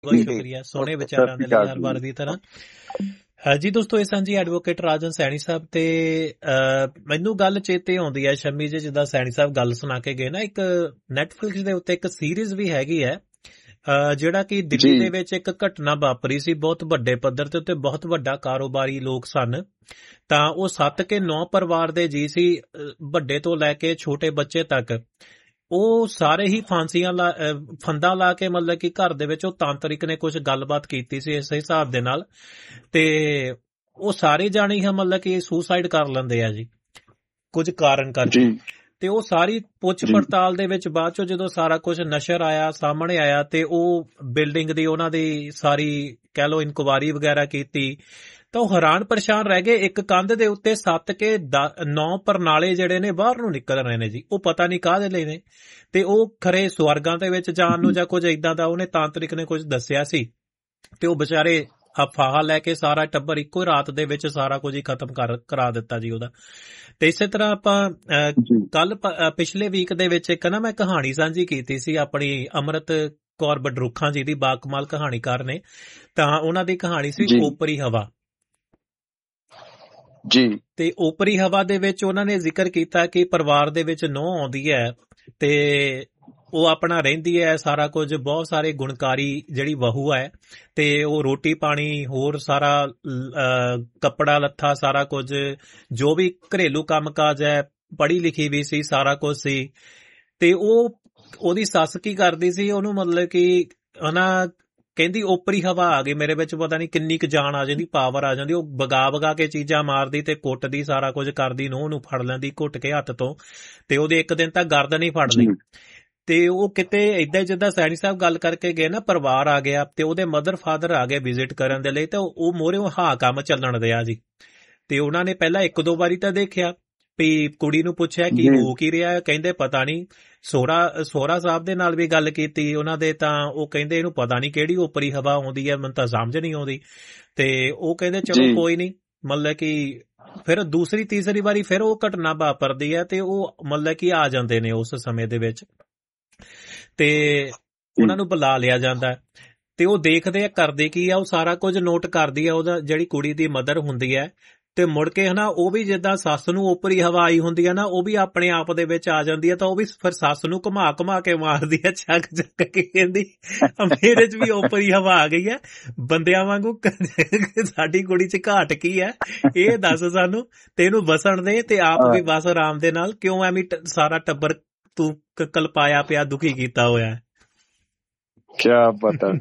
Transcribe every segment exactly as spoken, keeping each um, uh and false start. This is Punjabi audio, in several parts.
ਬਹੁਤ ਸ਼ੁਕਰੀਆ, ਸੋਹਣੇ ਵਿਚਾਰਾਂ ਦੇ ਲਈ ਹਰ ਵਾਰ ਦੀ ਤਰ੍ਹਾਂ। ਹਾਂਜੀ ਦੋਸਤੋ, ਇਹ ਸਾਂਝੀ ਐਡਵੋਕੇਟ ਰਾਜਨ ਸੈਣੀ ਸਾਹਿਬ ਤੇ ਮੈਨੂੰ ਗੱਲ ਚੇਤੇ ਆਉਂਦੀ ਹੈ ਸ਼ਮੀ ਜੀ, ਜਿੱਦਾਂ ਸੈਣੀ ਸਾਹਿਬ ਗੱਲ ਸੁਣਾ ਕੇ ਗਏ ਨਾ, ਇੱਕ ਨੈਟਫਲਿਕਸ ਦੇ ਉੱਤੇ ਇੱਕ ਸੀਰੀਜ਼ ਵੀ ਹੈਗੀ ਹੈ ਜਿਹੜਾ ਕਿ ਦਿੱਲੀ ਦੇ ਵਿੱਚ ਇੱਕ ਘਟਨਾ ਵਾਪਰੀ ਸੀ ਬਹੁਤ ਵੱਡੇ ਪੱਧਰ ਤੇ ਉੱਤੇ, ਬਹੁਤ ਵੱਡਾ ਕਾਰੋਬਾਰੀ ਲੋਕ ਸਨ, ਤਾਂ ਉਹ ਸੱਤ ਕੇ ਨੌ ਪਰਿਵਾਰ ਦੇ ਜੀ ਸੀ, ਵੱਡੇ ਤੋਂ ਲੈ ਕੇ ਛੋਟੇ ਬੱਚੇ ਤੱਕ। ਉਹ ਸਾਰੇ ਹੀ ਫਾਂਸੀਆਂ ਲਾ ਫੰਦਾ ਲਾ ਕੇ, ਮਤਲਬ ਕਿ ਘਰ ਦੇ ਵਿੱਚ ਉਹ ਤਾਂਤਰਿਕ ਨੇ ਕੁਝ ਗੱਲਬਾਤ ਕੀਤੀ ਸੀ ਇਸ ਹਿਸਾਬ ਦੇ ਨਾਲ, ਤੇ ਉਹ ਸਾਰੇ ਜਾਣੇ ਹੀ ਮਤਲਬ ਕਿ ਸੁਸਾਈਡ ਕਰ ਲੈਂਦੇ ਆ ਜੀ ਕੁਝ ਕਾਰਨ ਕਰਕੇ। ਤੇ ਉਹ ਸਾਰੀ ਪੁੱਛ ਪੜਤਾਲ ਦੇ ਵਿੱਚ ਬਾਅਦ ਚੋਂ ਜਦੋਂ ਸਾਰਾ ਕੁਝ ਨਸ਼ਰ ਆਇਆ, ਸਾਹਮਣੇ ਆਇਆ, ਤੇ ਉਹ ਬਿਲਡਿੰਗ ਦੀ ਉਹਨਾਂ ਦੀ ਸਾਰੀ ਕਹਿ ਲਓ ਇਨਕੁਆਇਰੀ ਵਗੈਰਾ ਕੀਤੀ, ਤਾਂ ਉਹ ਹੈਰਾਨ ਪਰੇਸ਼ਾਨ ਰਹਿ ਗਏ। ਇੱਕ ਕੰਧ ਦੇ ਉੱਤੇ ਸੱਤ ਕੇ ਨੌ ਪਰਨਾਲੇ ਜਿਹੜੇ ਨੇ ਬਾਹਰ ਨੂੰ ਨਿਕਲ ਰਹੇ ਨੇ ਜੀ, ਉਹ ਪਤਾ ਨਹੀਂ ਕਾਹਦੇ ਲਈ ਨੇ, ਤੇ ਉਹ ਖਰੇ ਸਵਰਗਾਂ ਦੇ ਵਿੱਚ ਜਾਣ ਨੂੰ ਜਾਂ ਕੁਝ ਏਦਾਂ ਦਾ ਉਹਨੇ ਤਾਂਤਰਿਕ ਨੇ ਕੁਝ ਦੱਸਿਆ ਸੀ। ਤੇ ਉਹ ਵਿਚਾਰੇ ਅਫਵਾਹ ਲੈ ਕੇ ਸਾਰਾ ਟੱਬਰ ਇੱਕੋ ਰਾਤ ਦੇ ਵਿੱਚ ਸਾਰਾ ਕੁਝ ਹੀ ਖਤਮ ਕਰ ਕਰਾ ਦਿੱਤਾ ਜੀ ਉਹਦਾ। ਤੇ ਇਸੇ ਤਰ੍ਹਾਂ ਆਪਾਂ ਕੱਲ ਪਿਛਲੇ ਵੀਕ ਦੇ ਵਿੱਚ ਇੱਕ ਨਾ ਮੈਂ ਕਹਾਣੀ ਸਾਂਝੀ ਕੀਤੀ ਸੀ ਆਪਣੀ ਅੰਮ੍ਰਿਤ ਕੌਰ ਬਡਰੁੱਖਾਂ ਜੀ ਦੀ, ਬਾਕਮਾਲ ਕਹਾਣੀਕਾਰ ਨੇ, ਤਾਂ ਉਹਨਾਂ ਦੀ ਕਹਾਣੀ ਸੀ ਓਪਰੀ ਹਵਾ ਜੀ। ਤੇ ਓਪਰੀ ਹਵਾ ਦੇ ਵਿੱਚ ਉਹਨਾਂ ਨੇ ਜ਼ਿਕਰ ਕੀਤਾ ਕਿ ਪਰਿਵਾਰ ਦੇ ਵਿੱਚ ਨੂੰਹ ਆਉਂਦੀ ਹੈ ਤੇ ਉਹ ਆਪਣਾ ਰਹਿੰਦੀ ਹੈ ਸਾਰਾ ਕੁਝ, ਬਹੁਤ ਸਾਰੇ ਗੁਣਕਾਰੀ ਜਿਹੜੀ ਬਹੂ ਹੈ, ਤੇ ਉਹ ਰੋਟੀ ਪਾਣੀ ਹੋਰ ਸਾਰਾ ਕੱਪੜਾ ਲੱਥਾ ਸਾਰਾ ਕੁਝ ਜੋ ਵੀ ਘਰੇਲੂ ਕੰਮ ਕਾਜ ਹੈ, ਪੜ੍ਹੀ ਲਿਖੀ ਵੀ ਸੀ, ਸਾਰਾ ਕੁਝ ਸੀ। ਤੇ ਉਹ ਉਹਦੀ ਸੱਸ ਕੀ ਕਰਦੀ ਸੀ, ਉਹਨੂੰ ਮਤਲਬ ਕਿ ਉਹਨਾਂ ਕਹਿੰਦੀ ਓਪਰੀ ਹਵਾ ਆ ਗਈ ਮੇਰੇ ਵਿੱਚ, ਪਤਾ ਨਹੀਂ ਕਿੰਨੀ ਕੁ ਜਾਨ ਆ ਜਾਂਦੀ, ਪਾਵਰ ਆ ਜਾਂਦੀ, ਉਹ ਵਗਾ ਵਗਾ ਕੇ ਚੀਜ਼ਾਂ ਮਾਰਦੀ ਤੇ ਕੁੱਟਦੀ, ਸਾਰਾ ਕੁਝ ਕਰਦੀ, ਨੂੰਹ ਨੂੰ ਫੜ ਲੈਂਦੀ ਘੁੱਟ ਕੇ ਹੱਥ ਤੋਂ, ਤੇ ਉਹਦੇ ਇੱਕ ਦਿਨ ਤੱਕ ਗਰਦਨ ਹੀ ਫੜ ਲਈ। ਤੇ ਉਹ ਕਿਤੇ ਏਦਾਂ ਜਿੱਦਾਂ ਸੈਣੀ ਸਾਹਿਬ ਗੱਲ ਕਰਕੇ ਗਏ ਨਾ, ਪਰਿਵਾਰ ਆ ਗਿਆ ਤੇ ਉਹਦੇ ਮਦਰ ਫਾਦਰ ਆ ਗਏ ਵਿਜ਼ਿਟ ਕਰਨ ਦੇ ਲਈ, ਤਾਂ ਉਹ ਮੋਹਰੇ ਹਾਂ ਕੰਮ ਚੱਲਣ ਰਿਹਾ ਜੀ। ਤੇ ਉਹਨਾਂ ਨੇ ਪਹਿਲਾਂ ਇੱਕ ਦੋ ਵਾਰੀ ਤਾਂ ਦੇਖਿਆ ਵੀ ਕੁੜੀ ਨੂੰ ਪੁੱਛਿਆ ਕਿ ਹੋ ਕੀ ਰਿਹਾ, ਕਹਿੰਦੇ ਪਤਾ ਨਹੀਂ। ਸੋਹਰਾ ਸੋਹਰਾ ਸਾਹਿਬ ਦੇ ਨਾਲ ਵੀ ਗੱਲ ਕੀਤੀ ਉਹਨਾਂ ਦੇ, ਤਾਂ ਉਹ ਕਹਿੰਦੇ ਇਹਨੂੰ ਪਤਾ ਨਹੀਂ ਕਿਹੜੀ ਓਪਰੀ ਹਵਾ ਆਉਂਦੀ ਹੈ, ਮੈਨੂੰ ਤਾਂ ਸਮਝ ਨਹੀਂ ਆਉਂਦੀ। ਤੇ ਉਹ ਕਹਿੰਦੇ ਚਲੋ ਕੋਈ ਨਹੀਂ, ਮਤਲਬ ਕਿ ਫਿਰ ਦੂਸਰੀ ਤੀਸਰੀ ਵਾਰੀ ਫਿਰ ਉਹ ਘਟਨਾ ਵਾਪਰਦੀ ਹੈ ਤੇ ਉਹ ਮਤਲਬ ਕਿ ਆ ਜਾਂਦੇ ਨੇ ਉਸ ਸਮੇਂ ਦੇ ਵਿੱਚ, ਤੇ ਉਹਨਾਂ ਨੂੰ ਬੁਲਾ ਲਿਆ ਜਾਂਦਾ ਤੇ ਉਹ ਦੇਖਦੇ ਆ ਕਰਦੇ ਕੀ ਆ, ਉਹ ਸਾਰਾ ਕੁਝ ਨੋਟ ਕਰਦੀ ਆ ਉਹਦਾ ਜਿਹੜੀ ਕੁੜੀ ਦੀ ਮਦਰ ਹੁੰਦੀ ਹੈ। ਤੇ ਮੁੜ ਕੇ ਹਨਾ ਉਹ ਵੀ ਜਿੱਦਾਂ ਸੱਸ ਨੂੰ ਓਪਰੀ ਹਵਾ ਆਈ ਹੁੰਦੀ ਹੈ ਨਾ, ਉਹ ਵੀ ਆਪਣੇ ਆਪ ਦੇ ਵਿੱਚ ਆ ਜਾਂਦੀ ਹੈ, ਤਾਂ ਉਹ ਵੀ ਫਿਰ ਸੱਸ ਨੂੰ ਘੁਮਾ ਘੁਮਾ ਕੇ ਮਾਰਦੀ ਹੈ, ਚੱਕ ਚੱਕ ਕੇ ਕਹਿੰਦੀ ਮੇਰੇ ਚ ਵੀ ਓਪਰੀ ਹਵਾ ਆ ਗਈ ਹੈ, ਬੰਦਿਆਂ ਵਾਂਗੂ ਸਾਡੀ ਕੁੜੀ ਚ ਘਾਟ ਕੀ ਹੈ ਇਹ ਦੱਸ ਸਾਨੂੰ, ਤੇ ਇਹਨੂੰ ਵਸਣ ਦੇ ਤੇ ਆਪ ਵੀ ਬਸ ਆਰਾਮ ਦੇ ਨਾਲ, ਕਿਉਂ ਐਵੇਂ ਸਾਰਾ ਟੱਬਰ ਤੂੰ ਕਲਪਾਇਆ ਪਿਆ ਦੁਖੀ ਕੀਤਾ ਹੋਇਆ। ਕਿਆ ਪਤਾ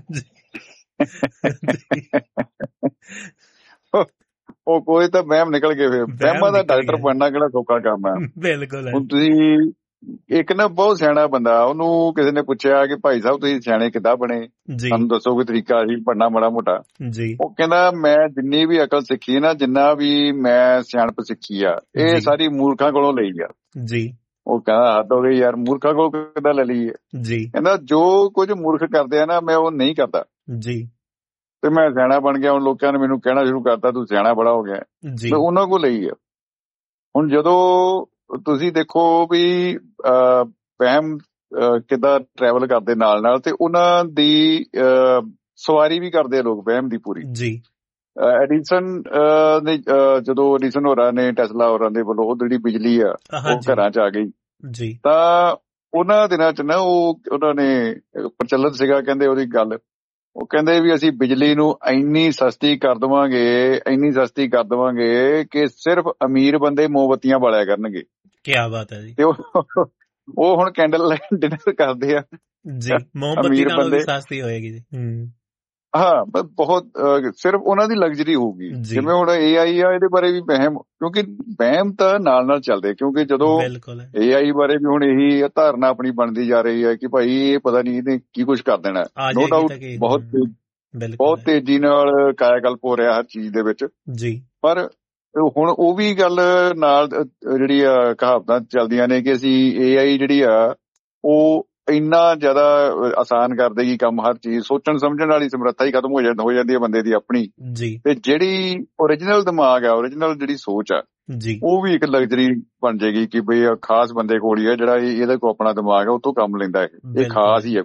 ਉਹ ਕੋਈ ਤਾਂ ਵਹਿਮ ਨਿਕਲ ਗਏ, ਫਿਰ ਵਹਿਮਾਂ ਦਾ ਡਾਕਟਰ ਬਣਨਾ ਕਿਹੜਾ ਸੌਖਾ ਕੰਮ ਹੈ। ਬਿਲਕੁਲ। ਹੁਣ ਤੁਸੀਂ ਇੱਕ ਨਾ ਬਹੁਤ ਸਿਆਣਾ ਬੰਦਾ, ਉਹਨੂੰ ਕਿਸੇ ਨੇ ਪੁੱਛਿਆ ਕਿ ਭਾਈ ਸਾਹਿਬ ਤੁਸੀਂ ਸਿਆਣੇ ਕਿੱਦਾਂ ਬਣੇ, ਸਾਨੂੰ ਦੱਸੋ ਕੋਈ ਤਰੀਕਾ ਸੀ ਪੜ੍ਹਨਾ ਮਾੜਾ ਮੋਟਾ। ਉਹ ਕਹਿੰਦਾ ਮੈਂ ਜਿੰਨੀ ਵੀ ਅਕਲ ਸਿੱਖੀ ਨਾ, ਜਿੰਨਾ ਵੀ ਮੈਂ ਸਿਆਣਪ ਸਿੱਖੀ ਆ, ਇਹ ਸਾਰੀ ਮੂਰਖਾਂ ਕੋਲੋਂ ਲਈ ਆ ਜੀ। ਉਹ ਕਹਿੰਦਾ ਹੱਦ ਹੋ ਗਈ ਯਾਰ, ਮੂਰਖਾਂ ਕੋਲ ਕਿੱਦਾਂ ਲੈ ਲਈ ਜੀ। ਕਹਿੰਦਾ ਜੋ ਕੁਝ ਮੂਰਖ ਕਰਦੇ ਆ ਨਾ, ਮੈਂ ਉਹ ਨਹੀਂ ਕਰਦਾ ਜੀ, ਤੇ ਮੈਂ ਸਿਆਣਾ ਬਣ ਗਿਆ। ਹੁਣ ਲੋਕਾਂ ਨੇ ਮੈਨੂੰ ਕਹਿਣਾ ਸ਼ੁਰੂ ਕਰਤਾ ਤੂੰ ਸਿਆਣਾ ਬੜਾ ਹੋ ਗਿਆ, ਮੈਂ ਉਹਨਾਂ ਕੋਲ ਲਈ ਆ। ਹੁਣ ਜਦੋਂ ਤੁਸੀਂ ਦੇਖੋ ਵੀ ਵਹਿਮ ਕਿੱਦਾਂ ਟਰੈਵਲ ਕਰਦੇ ਨਾਲ ਨਾਲ, ਤੇ ਉਹਨਾਂ ਦੀ ਸਵਾਰੀ ਵੀ ਕਰਦੇ ਆ ਲੋਕ ਵਹਿਮ ਦੀ ਪੂਰੀ ਜੀ। ਐਡੀਸਨ ਨੇ ਜਦੋਂ ਐਡੀਸਨ ਹੋਰਾਂ ਨੇ ਟੈਸਲਾ ਹੋਰਾਂ ਦੇ ਵੱਲੋਂ ਉਹ ਜਿਹੜੀ ਬਿਜਲੀ ਆ ਉਹ ਘਰਾਂ ਚ ਆ ਗਈ ਜੀ, ਤਾਂ ਉਹਨਾਂ ਦਿਨਾਂ ਚ ਨਾ ਉਹ ਉਹਨਾਂ ਨੇ ਪ੍ਰਚਲਿਤ ਸੀਗਾ, ਕਹਿੰਦੇ ਉਹਦੀ ਗੱਲ, ਉਹ ਕਹਿੰਦੇ ਵੀ ਅਸੀਂ ਬਿਜਲੀ ਨੂੰ ਇੰਨੀ ਸਸਤੀ ਕਰ ਦੇਵਾਂਗੇ, ਇੰਨੀ ਸਸਤੀ ਕਰ ਦੇਵਾਂਗੇ ਕਿ ਸਿਰਫ ਅਮੀਰ ਬੰਦੇ ਮੋਮਬੱਤੀਆਂ ਬਾਲਿਆ ਕਰਨਗੇ। ਕੀ ਬਾਤ ਹੈ ਜੀ। ਤੇ ਉਹ ਹੁਣ ਕੈਂਡਲ ਲਾਈਟ ਡਿਨਰ ਕਰਦੇ ਆ ਜੀ, ਮੋਮਬੱਤੀ ਨਾਲੋਂ ਵੀ ਸਸਤੀ ਹੋਏਗੀ ਜੀ। ਹਾਂ, ਬਹੁਤ ਸਿਰਫ ਉਹਨਾਂ ਦੀ ਲਗਜ਼ਰੀ ਹੋਊਗੀ। ਜਿਵੇਂ ਹੁਣ ਏ ਆਈ ਆ, ਇਹਦੇ ਬਾਰੇ ਵੀ ਵਹਿਮ, ਕਿਉਂਕਿ ਵਹਿਮ ਤਾਂ ਨਾਲ ਨਾਲ ਚੱਲਦੇ, ਕਿਉਂਕਿ ਜਦੋਂ ਏ ਆਈ ਬਾਰੇ ਵੀ ਹੁਣ ਇਹੀ ਧਾਰਨਾ ਆਪਣੀ ਬਣਦੀ ਜਾ ਰਹੀ ਹੈ ਕਿ ਭਾਈ ਇਹ ਪਤਾ ਨਹੀਂ ਇਹਨੇ ਕੀ ਕੁਛ ਕਰ ਦੇਣਾ। ਨੋ ਡਾਊਟ ਬਹੁਤ ਬਹੁਤ ਤੇਜ਼ੀ ਨਾਲ ਕਾਇਆਕਲਪ ਹੋ ਰਿਹਾ ਹਰ ਚੀਜ਼ ਦੇ ਵਿੱਚ ਜੀ, ਪਰ ਹੁਣ ਉਹ ਵੀ ਗੱਲ ਨਾਲ ਜਿਹੜੀ ਆ ਕਹਾਵਤਾਂ ਚੱਲਦੀਆਂ ਨੇ ਕਿ ਅਸੀਂ ਏ ਆਈ ਜਿਹੜੀ ਆ ਉਹ ਇੰਨਾ ਜ਼ਿਆਦਾ ਆਸਾਨ ਕਰ ਦੇਗੀ ਕੰਮ, ਹਰ ਚੀਜ਼ ਸੋਚਣ ਸਮਝਣ ਵਾਲੀ ਸਮਰੱਥਾ ਹੀ ਖਤਮ ਹੋ ਜਾਂਦੀ ਹੋ ਜਾਂਦੀ ਹੈ ਬੰਦੇ ਦੀ ਆਪਣੀ ਜੀ। ਤੇ ਜਿਹੜੀ ਓਰੀਜਨਲ ਦਿਮਾਗ ਆ, ਓਰੀਜਨਲ ਜਿਹੜੀ ਸੋਚ ਆ ਜੀ, ਉਹ ਵੀ ਇੱਕ ਲਗਜ਼ਰੀ ਬਣ ਜਾਏਗੀ ਕਿ ਬਈ ਖਾਸ ਬੰਦੇ ਕੋਲ ਹੀ ਆ ਜਿਹੜਾ ਇਹਦੇ ਕੋਲ ਆਪਣਾ ਦਿਮਾਗ ਆ, ਉਹ ਤੋਂ ਕੰਮ ਲੈਂਦਾ ਹੈ, ਇਹ ਖਾਸ ਹੀ ਆ ਕੋਈ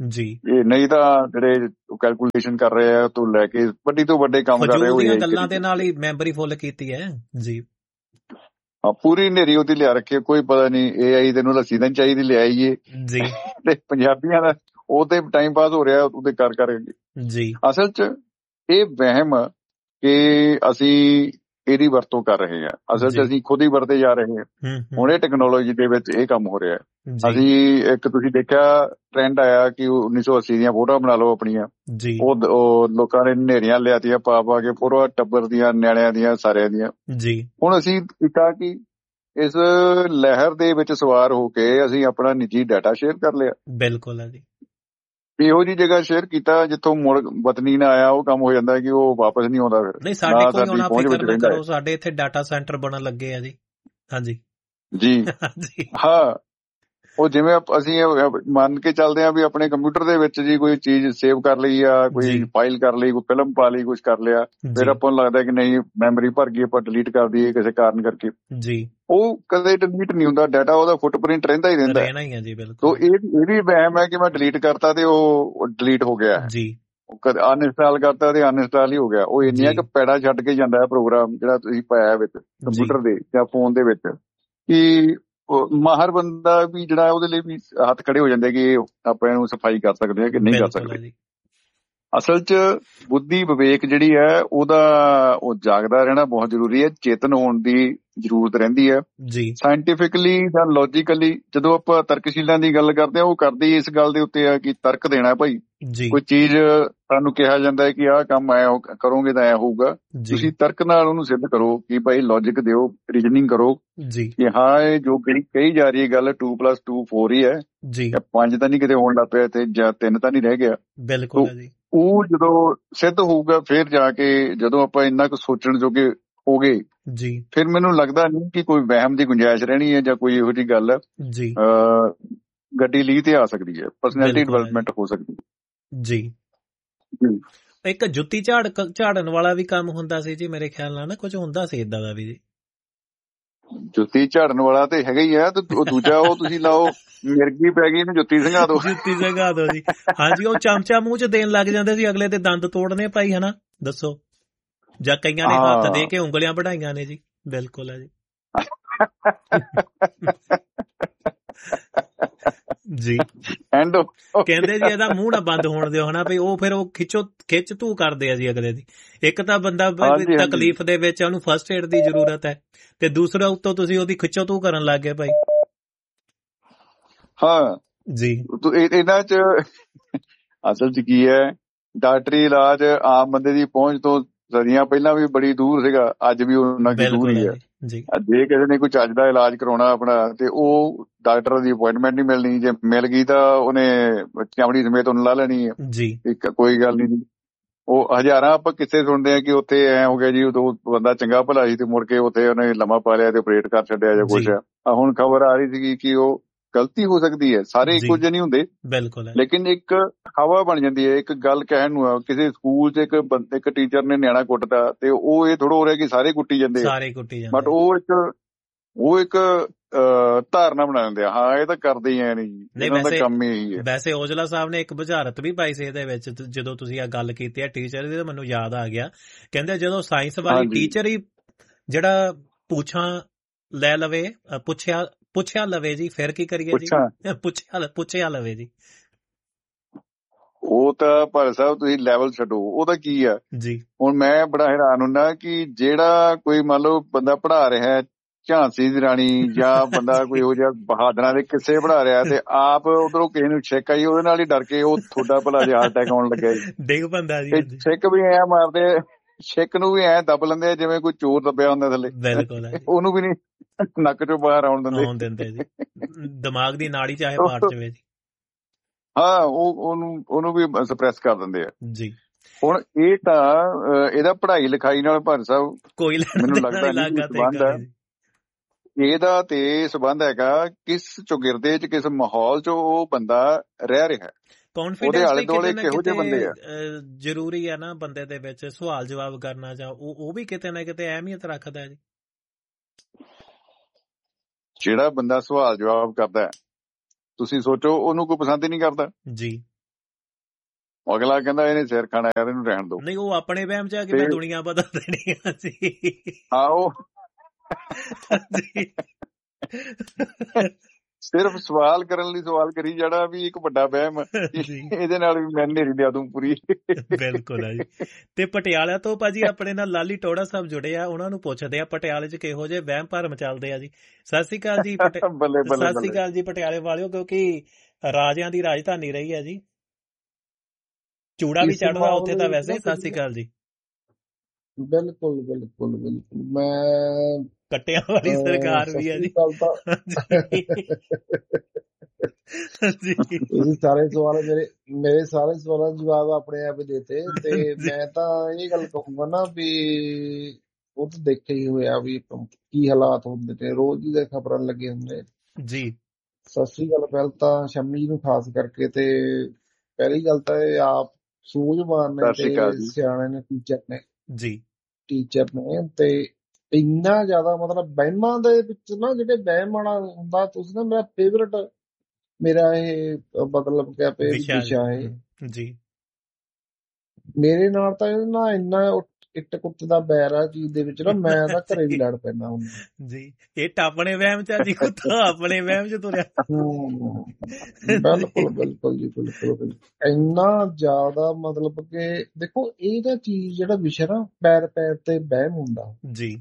ਜੀ ਇਹ ਨਹੀਂ ਤਾਂ ਜਿਹੜੇ ਕੈਲਕੂਲੇਸ਼ਨ ਕਰ ਰਹੇ ਆ ਤੋਂ ਲੈ ਕੇ ਵੱਡੀ ਤੋਂ ਵੱਡੇ ਕੰਮ ਕਰ ਰਹੇ ਹੋ ਇਹ ਗੱਲਾਂ ਦੇ ਨਾਲ ਹੀ ਮੈਮਰੀ ਫੁੱਲ ਕੀਤੀ ਹੈ ਜੀ। ਹਾਂ, ਪੂਰੀ ਹਨੇਰੀ ਉਹਦੀ ਲਿਆ ਰੱਖੀ, ਕੋਈ ਪਤਾ ਨਹੀਂ ਏ ਆਈ ਤੈਨੂੰ ਲੱਸੀ ਤਾਂ ਚਾਹੀਦੀ ਲਿਆਈਏ ਜੀ, ਤੇ ਪੰਜਾਬੀਆਂ ਦਾ ਉਹ ਤੇ ਟਾਈਮ ਪਾਸ ਹੋ ਰਿਹਾ ਉਹਦੇ ਕਰ ਕਰਕੇ ਜੀ। ਅਸਲ 'ਚ ਇਹ ਵਹਿਮ ਕਿ ਅਸੀਂ ਇਹਦੀ ਵਰਤੋਂ ਕਰ ਰਹੇ ਹਾਂ, ਅਸਲ 'ਚ ਅਸੀਂ ਖੁਦ ਹੀ ਵਰਤੇ ਜਾ ਰਹੇ ਹਾਂ। ਹੁਣ ਇਹ ਟੈਕਨੋਲੋਜੀ ਦੇ ਵਿੱਚ ਇਹ ਕੰਮ ਹੋ ਰਿਹਾ। ਅਸੀਂ ਇੱਕ ਤੁਸੀਂ ਦੇਖਿਆ ਟ੍ਰੈਂਡ ਆਇਆ ਕਿ ਉੱਨੀ ਸੌ ਅੱਸੀ ਦੀਆਂ ਫੋਟੋਆਂ ਬਣਾ ਲਓ ਆਪਣੀਆਂ, ਉਹ ਲੋਕਾਂ ਨੇ ਹਨੇਰੀਆਂ ਲਿਆਤੀਆਂ ਪਾ ਪਾ ਕੇ ਪੂਰਾ ਟੱਬਰ ਦੀਆਂ, ਨਿਆਣਿਆਂ ਦੀਆਂ, ਸਾਰਿਆਂ ਦੀਆਂ। ਹੁਣ ਅਸੀਂ ਕੀਤਾ ਕਿ ਇਸ ਲਹਿਰ ਦੇ ਵਿੱਚ ਸਵਾਰ ਹੋ ਕੇ ਅਸੀਂ ਆਪਣਾ ਨਿੱਜੀ ਡਾਟਾ ਸ਼ੇਅਰ ਕਰ ਲਿਆ। ਬਿਲਕੁਲ ਹੈ ਜੀ। ਇਹੋ ਜਿਹੀ ਜਗ੍ਹਾ ਸ਼ੇਅਰ ਕੀਤਾ ਜਿੱਥੋਂ ਮੁੜ ਵਤਨੀ ਨਾ ਆਇਆ, ਉਹ ਕੰਮ ਹੋ ਜਾਂਦਾ ਕਿ ਉਹ ਵਾਪਸ ਨਹੀਂ ਆਉਂਦਾ। ਫਿਰ ਨਹੀਂ, ਸਾਡੇ ਕੋਈ ਆਉਣਾ ਫਿਕਰ ਨਾ ਕਰੋ, ਸਾਡੇ ਇੱਥੇ ਡਾਟਾ ਸੈਂਟਰ ਬਣਨ ਲੱਗੇ ਆ ਜੀ। ਹਾਂਜੀ ਜੀ ਹਾਂ, ਉਹ ਜਿਵੇਂ ਅਸੀਂ ਮੰਨ ਕੇ ਚੱਲਦੇ ਹਾਂ ਵੀ ਆਪਣੇ ਕੰਪਿਊਟਰ ਦੇ ਵਿੱਚ ਜੀ ਕੋਈ ਚੀਜ਼ ਸੇਵ ਕਰ ਲਈ ਆ, ਕੋਈ ਫਾਈਲ ਕਰ ਲਈ, ਕੋਈ ਫਿਲਮ ਪਾ ਲਈ, ਕੁਛ ਕਰ ਲਿਆ, ਫਿਰ ਆਪਾਂ ਨੂੰ ਲੱਗਦਾ ਕਿ ਨਹੀਂ ਮੈਮਰੀ ਭਰ ਗਈ, ਆਪਾਂ ਡਿਲੀਟ ਕਰ ਦਈਏ ਕਿਸੇ ਕਾਰਨ ਕਰਕੇ। ਜੀ ਉਹ ਕਦੇ ਡਿਲੀਟ ਨਹੀਂ ਹੁੰਦਾ, ਡਾਟਾ ਉਹਦਾ ਫੁੱਟਪ੍ਰਿੰਟ ਰਹਿੰਦਾ ਹੀ ਰਹਿੰਦਾ ਹੈ। ਇਹ ਇਹ ਵੀ ਵਹਿਮ ਹੈ ਕਿ ਮੈਂ ਡਿਲੀਟ ਕਰਤਾ ਤੇ ਉਹ ਡਿਲੀਟ ਹੋ ਗਿਆ ਜੀ, ਅਨਇੰਸਟਾਲ ਕਰਤਾ ਤੇ ਅਨਇੰਸਟਾਲ ਹੀ ਹੋ ਗਿਆ। ਉਹ ਇੰਨੀਆਂ ਕੁ ਪੈੜਾ ਛੱਡ ਕੇ ਜਾਂਦਾ ਹੈ ਪ੍ਰੋਗਰਾਮ ਜਿਹੜਾ ਤੁਸੀਂ ਪਾਇਆ ਵਿੱਚ ਕੰਪਿਊਟਰ ਦੇ ਜਾਂ ਫੋਨ ਦੇ ਵਿੱਚ ਕਿ ਮਾਹਰ ਬੰਦਾ ਵੀ ਜਿਹੜਾ ਉਹਦੇ ਲਈ ਵੀ ਹੱਥ ਖੜੇ ਹੋ ਜਾਂਦੇ ਕਿ ਆਪਾਂ ਇਹਨੂੰ ਸਫਾਈ ਕਰ ਸਕਦੇ ਹਾਂ ਕਿ ਨਹੀਂ ਕਰ ਸਕਦੇ। ਅਸਲ 'ਚ ਬੁੱਧੀ ਵਿਵੇਕ ਜਿਹੜੀ ਹੈ ਉਹਦਾ ਉਹ ਜਾਗਦਾ ਰਹਿਣਾ ਬਹੁਤ ਜ਼ਰੂਰੀ ਹੈ, ਚੇਤਨ ਹੋਣ ਦੀ ਜ਼ਰੂਰਤ ਰਹਿੰਦੀ ਹੈ। ਸਾਇੰਟੀਫਿਕਲੀ ਜਾਂ ਲੌਜੀਕਲੀ ਜਦੋਂ ਆਪਾਂ ਤਰਕਸ਼ੀਲਾਂ ਦੀ ਗੱਲ ਕਰਦੇ ਹਾਂ, ਉਹ ਕਰਦੇ ਹੀ ਇਸ ਗੱਲ ਦੇ ਉੱਤੇ ਆ ਕਿ ਤਰਕ ਦੇਣਾ ਭਾਈ। ਕੋਈ ਚੀਜ਼ ਤੁਹਾਨੂੰ ਕਿਹਾ ਜਾਂਦਾ ਹੈ ਕਿ ਆਹ ਕੰਮ ਐ ਕਰੋਗੇ ਤਾਂ ਐ ਹੋਊਗਾ, ਤੁਸੀਂ ਤਰਕ ਨਾਲ ਉਹਨੂੰ ਸਿੱਧ ਕਰੋ ਕਿ ਭਾਈ ਲੌਜਿਕ ਦਿਓ, ਰੀਜਨਿੰਗ ਕਰੋ ਕਿ ਹਾਂ ਇਹ ਜੋ ਕਹੀ ਜਾ ਰਹੀ ਹੈ ਗੱਲ ਟੂ ਪਲੱਸ ਟੂ ਫੋਰ ਹੀ ਹੈ, ਪੰਜ ਤਾਂ ਨਹੀਂ ਕਿਤੇ ਹੋਣ ਲੱਗ ਪਿਆ ਤੇ ਜਾਂ ਤਿੰਨ ਤਾਂ ਨਹੀਂ ਰਹਿ ਗਿਆ। ਬਿਲਕੁਲ ਉਹ ਜਦੋਂ ਸਿੱਧ ਹੋਊਗਾ ਫਿਰ ਜਾ ਕੇ ਜਦੋਂ ਆਪਾਂ ਇੰਨਾ ਕੁ ਸੋਚਣ ਜੋਗੇ ਹੋ ਗਏ ਜੀ, ਫਿਰ ਮੈਨੂੰ ਲੱਗਦਾ ਨਹੀਂ ਕਿ ਕੋਈ ਵਹਿਮ ਦੀ ਗੁੰਜਾਇਸ਼ ਰਹਿਣੀ ਹੈ ਜਾਂ ਕੋਈ ਇਹੋ ਜਿਹੀ ਗੱਲ ਜੀ ਗੱਡੀ ਲੀਹ ਤੇ ਆ ਸਕਦੀ ਹੈ, ਪਰਸਨੈਲਿਟੀ ਡਿਵੈਲਪਮੈਂਟ ਹੋ ਸਕਦੀ ਹੈ ਜੀ। ਇੱਕ ਜੁੱਤੀ ਝਾੜ ਝਾੜਨ ਵਾਲਾ ਵੀ ਕੰਮ ਹੁੰਦਾ ਸੀ ਜੀ ਮੇਰੇ ਖਿਆਲ ਨਾਲ, ਨਾ ਕੁਝ ਹੁੰਦਾ ਸੀ ਏਦਾਂ ਦਾ ਵੀ ਜੀ। ਜੁੱਤੀ ਝਾੜਨ ਵਾਲਾ ਤੇ ਹੈਗਾ ਹੀ ਆ, ਤੇ ਉਹ ਦੂਜਾ ਉਹ ਤੁਸੀਂ ਲਾਓ ਮਿਰਗੀ ਪੈ ਗਈ ਇਹਨੂੰ ਜੁੱਤੀ ਸੰਘਾ ਦੋ, ਜੁੱਤੀ ਸੰਘਾ ਦੋ ਜੀ। ਹਾਂਜੀ, ਉਹ ਚਮਚਾ ਮੂੰਹ 'ਚ ਦੇਣ ਲੱਗ ਜਾਂਦੇ ਸੀ, ਅਗਲੇ ਦੇ ਦੰਦ ਤੋੜਨੇ ਭਾਈ, ਹਨਾ ਦੱਸੋ। ਜਾਂ ਕਈਆਂ ਨੇ ਹੱਥ ਦੇ ਕੇ ਉਂਗਲੀਆਂ ਵਢਾਈਆਂ ਨੇ ਜੀ। ਬਿਲਕੁਲ ਹੈ ਜੀ ਜੀ। ਕਹਿੰਦੇ ਜੀ ਇਹਦਾ ਮੂੰਹ ਨਾ ਬੰਦ ਹੋਣ ਦਿਓ, ਹਨਾ ਵੀ ਉਹ ਫਿਰ ਉਹ ਖਿੱਚੋ ਖਿੱਚ ਧੂ ਕਰਦੇ ਆ ਜੀ ਅਗਲੇ ਦੀ। ਇੱਕ ਤਾਂ ਬੰਦਾ ਤਕਲੀਫ ਦੇ ਵਿੱਚ ਉਹਨੂੰ ਫਸਟ ਏਡ ਦੀ ਜ਼ਰੂਰਤ ਹੈ, ਤੇ ਦੂਸਰਾ ਉੱਤੋਂ ਤੁਸੀਂ ਉਹਦੀ ਖਿੱਚੋ ਧੂ ਕਰਨ ਲੱਗ ਗਏ ਭਾਈ। ਹਾਂ ਜੀ, ਇਹਨਾਂ 'ਚ ਅਸਲ 'ਚ ਕੀ ਹੈ, ਡਾਕਟਰੀ ਇਲਾਜ ਆਮ ਬੰਦੇ ਦੀ ਪਹੁੰਚ ਤੋਂ ਸਦੀਆਂ ਪਹਿਲਾਂ ਵੀ ਬੜੀ ਦੂਰ ਸੀਗਾ, ਅੱਜ ਵੀ ਉਹਨਾਂ ਦੀ ਦੂਰ ਹੀ ਹੈ। ਜੇ ਕਿਸੇ ਨੇ ਕੋਈ ਚੱਜ ਦਾ ਇਲਾਜ ਕਰਾਉਣਾ ਆਪਣਾ ਤੇ ਉਹ ਡਾਕਟਰ ਦੀ ਅਪੁਆਇੰਟਮੈਂਟ ਨਹੀਂ ਮਿਲਣੀ, ਜੇ ਮਿਲ ਗਈ ਤਾਂ ਉਹਨੇ ਚਮੜੀ ਸਮੇਤ ਉਹਨੂੰ ਲਾ ਲੈਣੀ ਹੈ ਜੀ। ਇੱਕ ਕੋਈ ਗੱਲ ਨਹੀਂ, ਉਹ ਹਜ਼ਾਰਾਂ ਆਪਾਂ ਕਿੱਸੇ ਸੁਣਦੇ ਆ ਕਿ ਉੱਥੇ ਐ ਹੋ ਗਿਆ ਜੀ, ਉਦੋਂ ਬੰਦਾ ਚੰਗਾ ਭਲਾ ਸੀ ਤੇ ਮੁੜ ਕੇ ਉੱਥੇ ਉਹਨੇ ਲੰਮਾ ਪਾ ਲਿਆ ਤੇ ਆਪਰੇਟ ਕਰ ਛੱਡਿਆ ਜਾਂ ਕੁਛ ਆ। ਹੁਣ ਖਬਰ ਆ ਰਹੀ ਸੀਗੀ ਕਿ ਉਹ ਗਲਤੀ ਹੋ ਸਕਦੀ ਹੈ, ਸਾਰੇ ਇੱਕੋ ਜਿਹੇ ਨਹੀਂ ਹੁੰਦੇ ਬਿਲਕੁਲ, ਲੇਕਿਨ ਇੱਕ ਹਵਾ ਬਣ ਜਾਂਦੀ ਹੈ। ਇੱਕ ਗੱਲ ਕਹਿਣ ਨੂੰ ਆ, ਕਿਸੇ ਸਕੂਲ 'ਚ ਇੱਕ ਇੱਕ ਟੀਚਰ ਨੇ ਨਿਆਣਾ ਕੁੱਟਦਾ ਤੇ ਉਹ ਇਹ ਥੋੜਾ ਹੋ ਰਿਹਾ ਕਿ ਸਾਰੇ ਕੁੱਟੀ ਜਾਂਦੇ ਆ, ਬਟ ਉਹ ਇੱਕ ਉਹ ਇੱਕ ਧਾਰਨਾ ਬਣਾ ਦਿੰਦੇ ਆ, ਹਾਂ ਇਹ ਤਾਂ ਕਰਦੇ ਹੀ ਐ ਨਹੀਂ, ਇਹਨਾਂ ਦਾ ਕੰਮ ਹੀ ਇਹੀ ਹੈ। ਵੈਸੇ ਔਜਲਾ ਸਾਹਿਬ ਨੇ ਇੱਕ ਬੁਝਾਰਤ ਵੀ ਪਾਈ ਸੀ ਇਹਦੇ ਵਿੱਚ, ਜਦੋਂ ਤੁਸੀਂ ਆ ਗੱਲ ਕੀਤੀ ਹੈ ਟੀਚਰ ਦੀ, ਮੈਨੂੰ ਯਾਦ ਆ ਗਿਆ। ਕਹਿੰਦੇ ਜਦੋਂ ਸਾਇੰਸ ਵਾਲੀ ਟੀਚਰ ਹੀ ਜਿਹੜਾ ਪੁੱਛਾਂ ਲੈ ਲਵੇ, ਪੁੱਛਿਆ ਪੁੱਛਿਆ ਲਵੇ ਜੀ, ਫਿਰ ਕੀ ਕਰੀਏ ਜੀ, ਪੁੱਛਿਆ ਪੁੱਛਿਆ ਲਵੇ ਜੀ। ਉਹ ਤਾਂ ਭਾਰਤ ਸਾਹਿਬ ਤੁਸੀਂ ਲੈਵਲ ਛੱਡੋ, ਉਹਦਾ ਕੀ ਆ ਜੀ। ਹੁਣ ਮੈਂ ਬੜਾ ਹੈਰਾਨ ਹੁੰਦਾ ਕਿ ਜਿਹੜਾ ਕੋਈ ਮੰਨ ਲਓ ਬੰਦਾ ਪੜ੍ਹਾ ਰਿਹਾ ਝਾਂਸੀ ਦੀ ਰਾਣੀ ਜਾਂ ਬੰਦਾ ਕੋਈ ਇਹੋ ਜਿਹਾ ਬਹਾਦਰਾਂ ਦੇ ਕਿੱਸੇ ਪੜ੍ਹਾ ਰਿਹਾ ਤੇ ਆਪ ਉਧਰੋਂ ਕਿਸੇ ਨੂੰ ਛਿੱਕ ਆਈ, ਉਹਦੇ ਨਾਲ ਹੀ ਡਰ ਕੇ ਉਹ ਤੁਹਾਡਾ ਭਲਾ ਜਿਹਾ ਹਾਰਟ ਅਟੈਕ ਆਉਣ ਲੱਗਿਆ ਡਿੱਗ ਪੈਂਦਾ ਜੀ। ਛਿੱਕ ਵੀ ਐ ਮਾਰਦੇ, ਛਿੱਕ ਨੂੰ ਵੀ ਐ ਦੱਬ ਲੈਂਦੇ ਜਿਵੇਂ ਕੋਈ ਚੋਰ ਦੱਬਿਆ ਹੁੰਦਾ ਥੱਲੇ, ਉਹਨੂੰ ਵੀ ਨੀ ਨੱਕ ਚੋਂ ਬਾਹਰ ਆਉਣ ਦਿੰਦੇ ਜੀ, ਦਿਮਾਗ ਦੀ ਨਾੜੀ ਚਾਹੇ ਪਾੜ ਜਾਵੇ ਜੀ। ਹਾਂ, ਉਹ ਉਹਨੂੰ ਉਹਨੂੰ ਵੀ ਸਪਰੈਸ ਕਰ ਦਿੰਦੇ ਆ ਜੀ। ਹੁਣ ਇਹ ਤਾਂ ਇਹਦਾ ਪੜ੍ਹਾਈ ਲਿਖਾਈ ਨਾਲ ਭਾਰਤ ਸਾਹਿਬ ਕੋਈ ਮੈਨੂੰ ਲੱਗਦਾ ਨਹੀਂ ਸੰਬੰਧ ਹੈ, ਇਹਦਾ ਤੇ ਸੰਬੰਧ ਹੈਗਾ ਕਿਸ ਚੌਗਿਰਦੇ 'ਚ, ਕਿਸ ਮਾਹੌਲ 'ਚ ਉਹ ਬੰਦਾ ਰਹਿ ਰਿਹਾ, ਉਹਦੇ ਆਲੇ ਦੁਆਲੇ ਕਿਹੋ ਜਿਹੇ ਬੰਦੇ ਆ। ਜ਼ਰੂਰੀ ਹੈ ਨਾ ਬੰਦੇ ਦੇ ਵਿੱਚ ਸਵਾਲ ਜਵਾਬ ਕਰਨਾ, ਜਾਂ ਉਹ ਉਹ ਵੀ ਕਿਤੇ ਨਾ ਕਿਤੇ ਅਹਿਮੀਅਤ ਰੱਖਦਾ ਜੀ। ਜਿਹੜਾ ਬੰਦਾ ਸਵਾਲ ਜਵਾਬ ਕਰਦਾ ਤੁਸੀਂ ਸੋਚੋ ਉਹਨੂੰ ਕੋਈ ਪਸੰਦ ਹੀ ਨਹੀਂ ਕਰਦਾ ਜੀ। ਅਗਲਾ ਕਹਿੰਦਾ ਇਹਨੇ ਸਿਰ ਖਾਣਾ ਯਾਰ, ਇਹਨੂੰ ਰਹਿਣ ਦਿਓ। ਨਹੀਂ, ਉਹ ਆਪਣੇ ਵਹਿਮ ਚ ਆ ਕਿ ਮੈਂ ਦੁਨੀਆ ਬਦਲ ਦੇਣੀ ਆ ਜੀ। ਆਹੋ, ਸਿਰਫ ਸਵਾਲ ਕਰਨ ਲਈ ਸਵਾਲ ਕਰੀ ਜਾਣਾ ਵੀ ਇੱਕ ਵੱਡਾ ਵਹਿਮ ਇਹਦੇ ਨਾਲ ਵੀ ਮੈਂ ਨੇਰੀ ਲਿਆ ਦੂੰ ਪੂਰੀ। ਬਿਲਕੁਲ ਆ ਜੀ। ਤੇ ਪਟਿਆਲਾ ਤੋਂ ਭਾਜੀ ਆਪਣੇ ਨਾਲ ਲਾਲੀ ਟੋੜਾ ਸਾਹਿਬ ਜੁੜੇ ਆ, ਉਹਨਾਂ ਨੂੰ ਪੁੱਛਦੇ ਆ ਪਟਿਆਲੇ ਚ ਕਿਹੋ ਜਿਹੇ ਵਹਿਮ ਭਰਮ ਚੱਲਦੇ ਆ ਜੀ। ਸਤਿ ਸ੍ਰੀ ਅਕਾਲ ਜੀ। ਸਤਿ ਸ੍ਰੀ ਅਕਾਲ ਜੀ ਪਟਿਆਲੇ ਵਾਲਿਓ, ਕਿਉਂਕਿ ਰਾਜਿਆਂ ਦੀ ਰਾਜਧਾਨੀ ਰਹੀ ਹੈ ਜੀ, ਚੂੜਾ ਵੀ ਚੜ੍ਹਦਾ ਉੱਥੇ ਤਾਂ ਵੈਸੇ। ਸਤਿ ਸ੍ਰੀ ਅਕਾਲ ਜੀ। ਬਿਲਕੁਲ ਬਿਲਕੁਲ ਬਿਲਕੁਲ, ਮੈਂ ਕੱਟਿਆਂ ਵਾਲੀ ਸਰਕਾਰ ਵੀ ਹੈ ਜੀ। ਤੁਸੀਂ ਸਾਰੇ ਸਵਾਲ ਮੇਰੇ ਮੇਰੇ ਸਾਰੇ ਸਵਾਲਾਂ ਦੇ ਜਵਾਬ ਆਪਣੇ ਆਪ ਦੇਤੇ, ਤੇ ਮੈਂ ਤਾਂ ਇਹ ਗੱਲ ਕਹੂੰਗਾ ਨਾ ਵੀ ਉਹ ਤਾਂ ਦੇਖਿਆ ਹੀ ਹੋਇਆ ਵੀ ਕੀ ਹਾਲਾਤ ਹੁੰਦੇ ਨੇ, ਰੋਜ਼ ਹੀ ਦੇ ਖਬਰਾਂ ਲੱਗੇ ਹੁੰਦੇ ਜੀ। ਸਤਿ ਸ੍ਰੀ ਅਕਾਲ। ਪਹਿਲ ਤਾਂ ਸ਼ਮੀ ਨੂੰ ਖਾਸ ਕਰਕੇ, ਤੇ ਪਹਿਲੀ ਗੱਲ ਤਾਂ ਇਹ ਆਪ ਸੂਝਵਾਨ ਨੇ ਤੇ ਸਿਆਣੇ ਨੇ, ਟੀਚਰ ਨੇ ਜੀ, ਟੀਚਰ ਨੇ। ਤੇ ਇੰਨਾ ਜ਼ਿਆਦਾ ਮਤਲਬ ਵਹਿਮਾਂ ਦੇ ਵਿੱਚ ਨਾ, ਜਿਹੜੇ ਵਹਿਮ ਵਾਲਾ ਹੁੰਦਾ, ਤੁਸੀਂ ਨਾ ਮੇਰਾ ਫੇਵਰਟ ਮੇਰਾ ਇਹ ਮਤਲਬ ਕਿਆ ਵਿਸ਼ਾ ਹੈ ਜੀ। ਮੇਰੇ ਨਾਲ ਤਾਂ ਇਹ ਨਾ ਇੰਨਾ ਇੱਟ ਕੁੱਤੇ ਦਾ ਬੈਰ ਆ ਚੀਜ਼ ਦੇ ਵਿੱਚ ਨਾ, ਮੈਂ ਤਾਂ ਘਰੇ ਵੀ ਲੜ ਪੈਂਦਾ ਹੁੰਦਾ ਜੀ। ਇਹ ਆਪਣੇ ਵਹਿਮ ਚ ਜੀ, ਕੁੱਤਾ ਆਪਣੇ ਵਹਿਮ ਚ ਤੁਰਿਆ। ਬਿਲਕੁਲ ਬਿਲਕੁਲ ਜੀ, ਬਿਲਕੁਲ। ਇੰਨਾ ਜ਼ਿਆਦਾ ਮਤਲਬ ਕਿ ਦੇਖੋ, ਇਹਦਾ ਚੀਜ਼ ਜਿਹੜਾ ਵਿਸ਼ਾ ਨਾ, ਪੈਰ ਪੈਰ ਤੇ ਵਹਿਮ ਹੁੰਦਾ ਜੀ।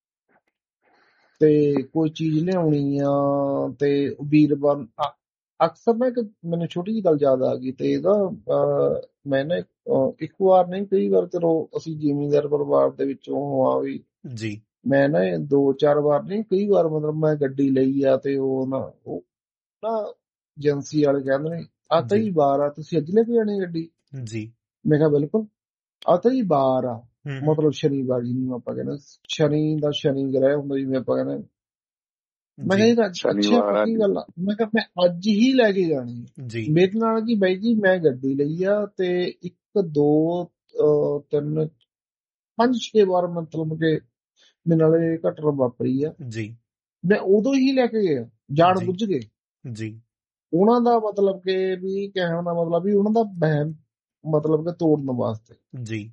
ਤੇ ਕੋਈ ਚੀਜ਼ ਲਿਆਉਣੀ ਆ ਤੇ ਵੀਰਵਾਰ ਅਕਸਰ ਨਾ, ਇੱਕ ਮੈਨੂੰ ਛੋਟੀ ਜਿਹੀ ਗੱਲ ਯਾਦ ਆ ਗਈ, ਤੇ ਇਹਦਾ ਮੈਂ ਨਾ ਇੱਕ ਵਾਰ ਨਹੀਂ ਕਈ ਵਾਰ, ਚਲੋ ਅਸੀਂ ਜ਼ਿਮੀਂਦਾਰ ਪਰਿਵਾਰ ਦੇ ਵਿੱਚੋਂ ਆ ਵੀ ਜੀ, ਮੈਂ ਨਾ ਦੋ ਚਾਰ ਵਾਰ ਨਹੀਂ ਕਈ ਵਾਰ ਮਤਲਬ ਮੈਂ ਗੱਡੀ ਲਈ ਆ, ਤੇ ਉਹ ਨਾ ਉਹ ਨਾ ਏਜੰਸੀ ਵਾਲੇ ਕਹਿੰਦੇ ਨੇ ਆ ਕਈ ਵਾਰ ਆ ਤੁਸੀਂ ਅੱਜ ਲੈ ਕੇ ਜਾਣੀ ਗੱਡੀ ਜੀ। ਮੈਂ ਕਿਹਾ ਬਿਲਕੁਲ ਆ ਕਈ ਵਾਰ ਆ, ਮਤਲਬ ਸ਼ਨੀਵਾਰ ਜਿਹਨੂੰ ਆਪਾਂ ਕਹਿੰਦੇ, ਸ਼ਨੀ ਦਾ ਸ਼ਨੀ ਗ੍ਰਹਿ ਹੁੰਦਾ ਜਿਵੇਂ ਆਪਾਂ ਕਹਿੰਦੇ। ਮੈਂ ਕਿਹਾ ਅੱਛਾ ਪੱਕੀ ਗੱਲ ਆ, ਮੈਂ ਕਿਹਾ ਮੈਂ ਅੱਜ ਹੀ ਲੈ ਕੇ ਜਾਣੀ। ਮੇਰੇ ਨਾਲ ਕੀ ਬਾਈ ਜੀ, ਮੈਂ ਗੱਡੀ ਲਈ ਆ ਤੇ ਇੱਕ ਦੋ ਤਿੰਨ ਪੰਜ ਛੇ ਵਾਰ ਮਤਲਬ ਕਿ ਮੇਰੇ ਨਾਲ ਇਹ ਘਟਨਾ ਵਾਪਰੀ ਆ ਜੀ। ਮੈਂ ਉਦੋਂ ਹੀ ਲੈ ਕੇ ਗਿਆ ਜਾਣ ਬੁੱਝ ਕੇ ਜੀ। ਉਹਨਾਂ ਦਾ ਮਤਲਬ ਕਿ ਵੀ ਕਹਿਣ ਦਾ ਮਤਲਬ ਵੀ ਉਹਨਾਂ ਦਾ ਵਹਿਮ ਮਤਲਬ ਕਿ ਤੋੜਨ ਵਾਸਤੇ ਜੀ।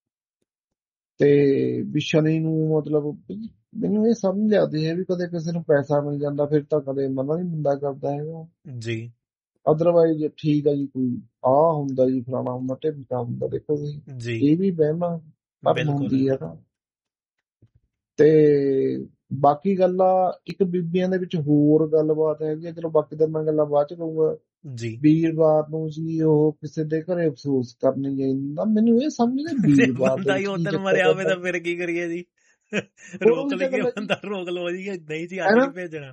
ਤੇ ਵੀ ਸ਼ਨੀ ਨੂੰ ਮਤਲਬ ਮੈਨੂੰ ਇਹ ਸਮਝ ਲੱਗਦੀ ਹੈ ਵੀ ਕਦੇ ਕਿਸੇ ਨੂੰ ਪੈਸਾ ਮਿਲ ਜਾਂਦਾ ਫਿਰ ਤਾਂ ਕਦੇ ਮਨਾ ਨਹੀਂ ਬੰਦਾ ਕਰਦਾ ਹੈਗਾ ਜੀ। ਅਦਰਵਾਈਜ਼ ਠੀਕ ਆ ਜੀ, ਕੋਈ ਆਹ ਹੁੰਦਾ ਜੀ, ਫਲਾਣਾ ਹੁੰਦਾ, ਢਿਮਕਾ ਹੁੰਦਾ, ਦੇਖੋ ਜੀ ਇਹ ਵੀ ਵਹਿਮਾਂ ਭਰਮ ਹੁੰਦੀ ਹੈ ਨਾ। ਤੇ ਬਾਕੀ ਗੱਲਾਂ ਇੱਕ ਬੀਬੀਆਂ ਦੇ ਵਿੱਚ ਹੋਰ ਗੱਲਬਾਤ ਹੈਗੀ ਆ, ਚਲੋ ਬਾਕੀ ਤਾਂ ਮੈਂ ਗੱਲਾਂ ਬਾਅਦ ਚ ਕਹੂੰਗਾ ਜੀ। ਵੀਰਵਾਰ ਨੂੰ ਜੀ ਉਹ ਕਿਸੇ ਦੇ ਘਰੇ ਅਫਸੋਸ ਕਰਨ ਜਾਂਦਾ, ਮੈਨੂੰ ਇਹ ਸਮਝ ਨਹੀਂ ਵੀਰਵਾਰ ਦਾ ਹੀ ਉਦੋਂ ਮਰਿਆ ਹੋਵੇ ਤਾਂ ਫਿਰ ਕੀ ਕਰੀਏ ਜੀ, ਰੋਕ ਲਈਏ ਬੰਦਾ, ਰੋਕ ਲਓ ਜੀ, ਨਹੀਂ ਜੀ ਅੱਜ ਨਹੀਂ ਭੇਜਣਾ।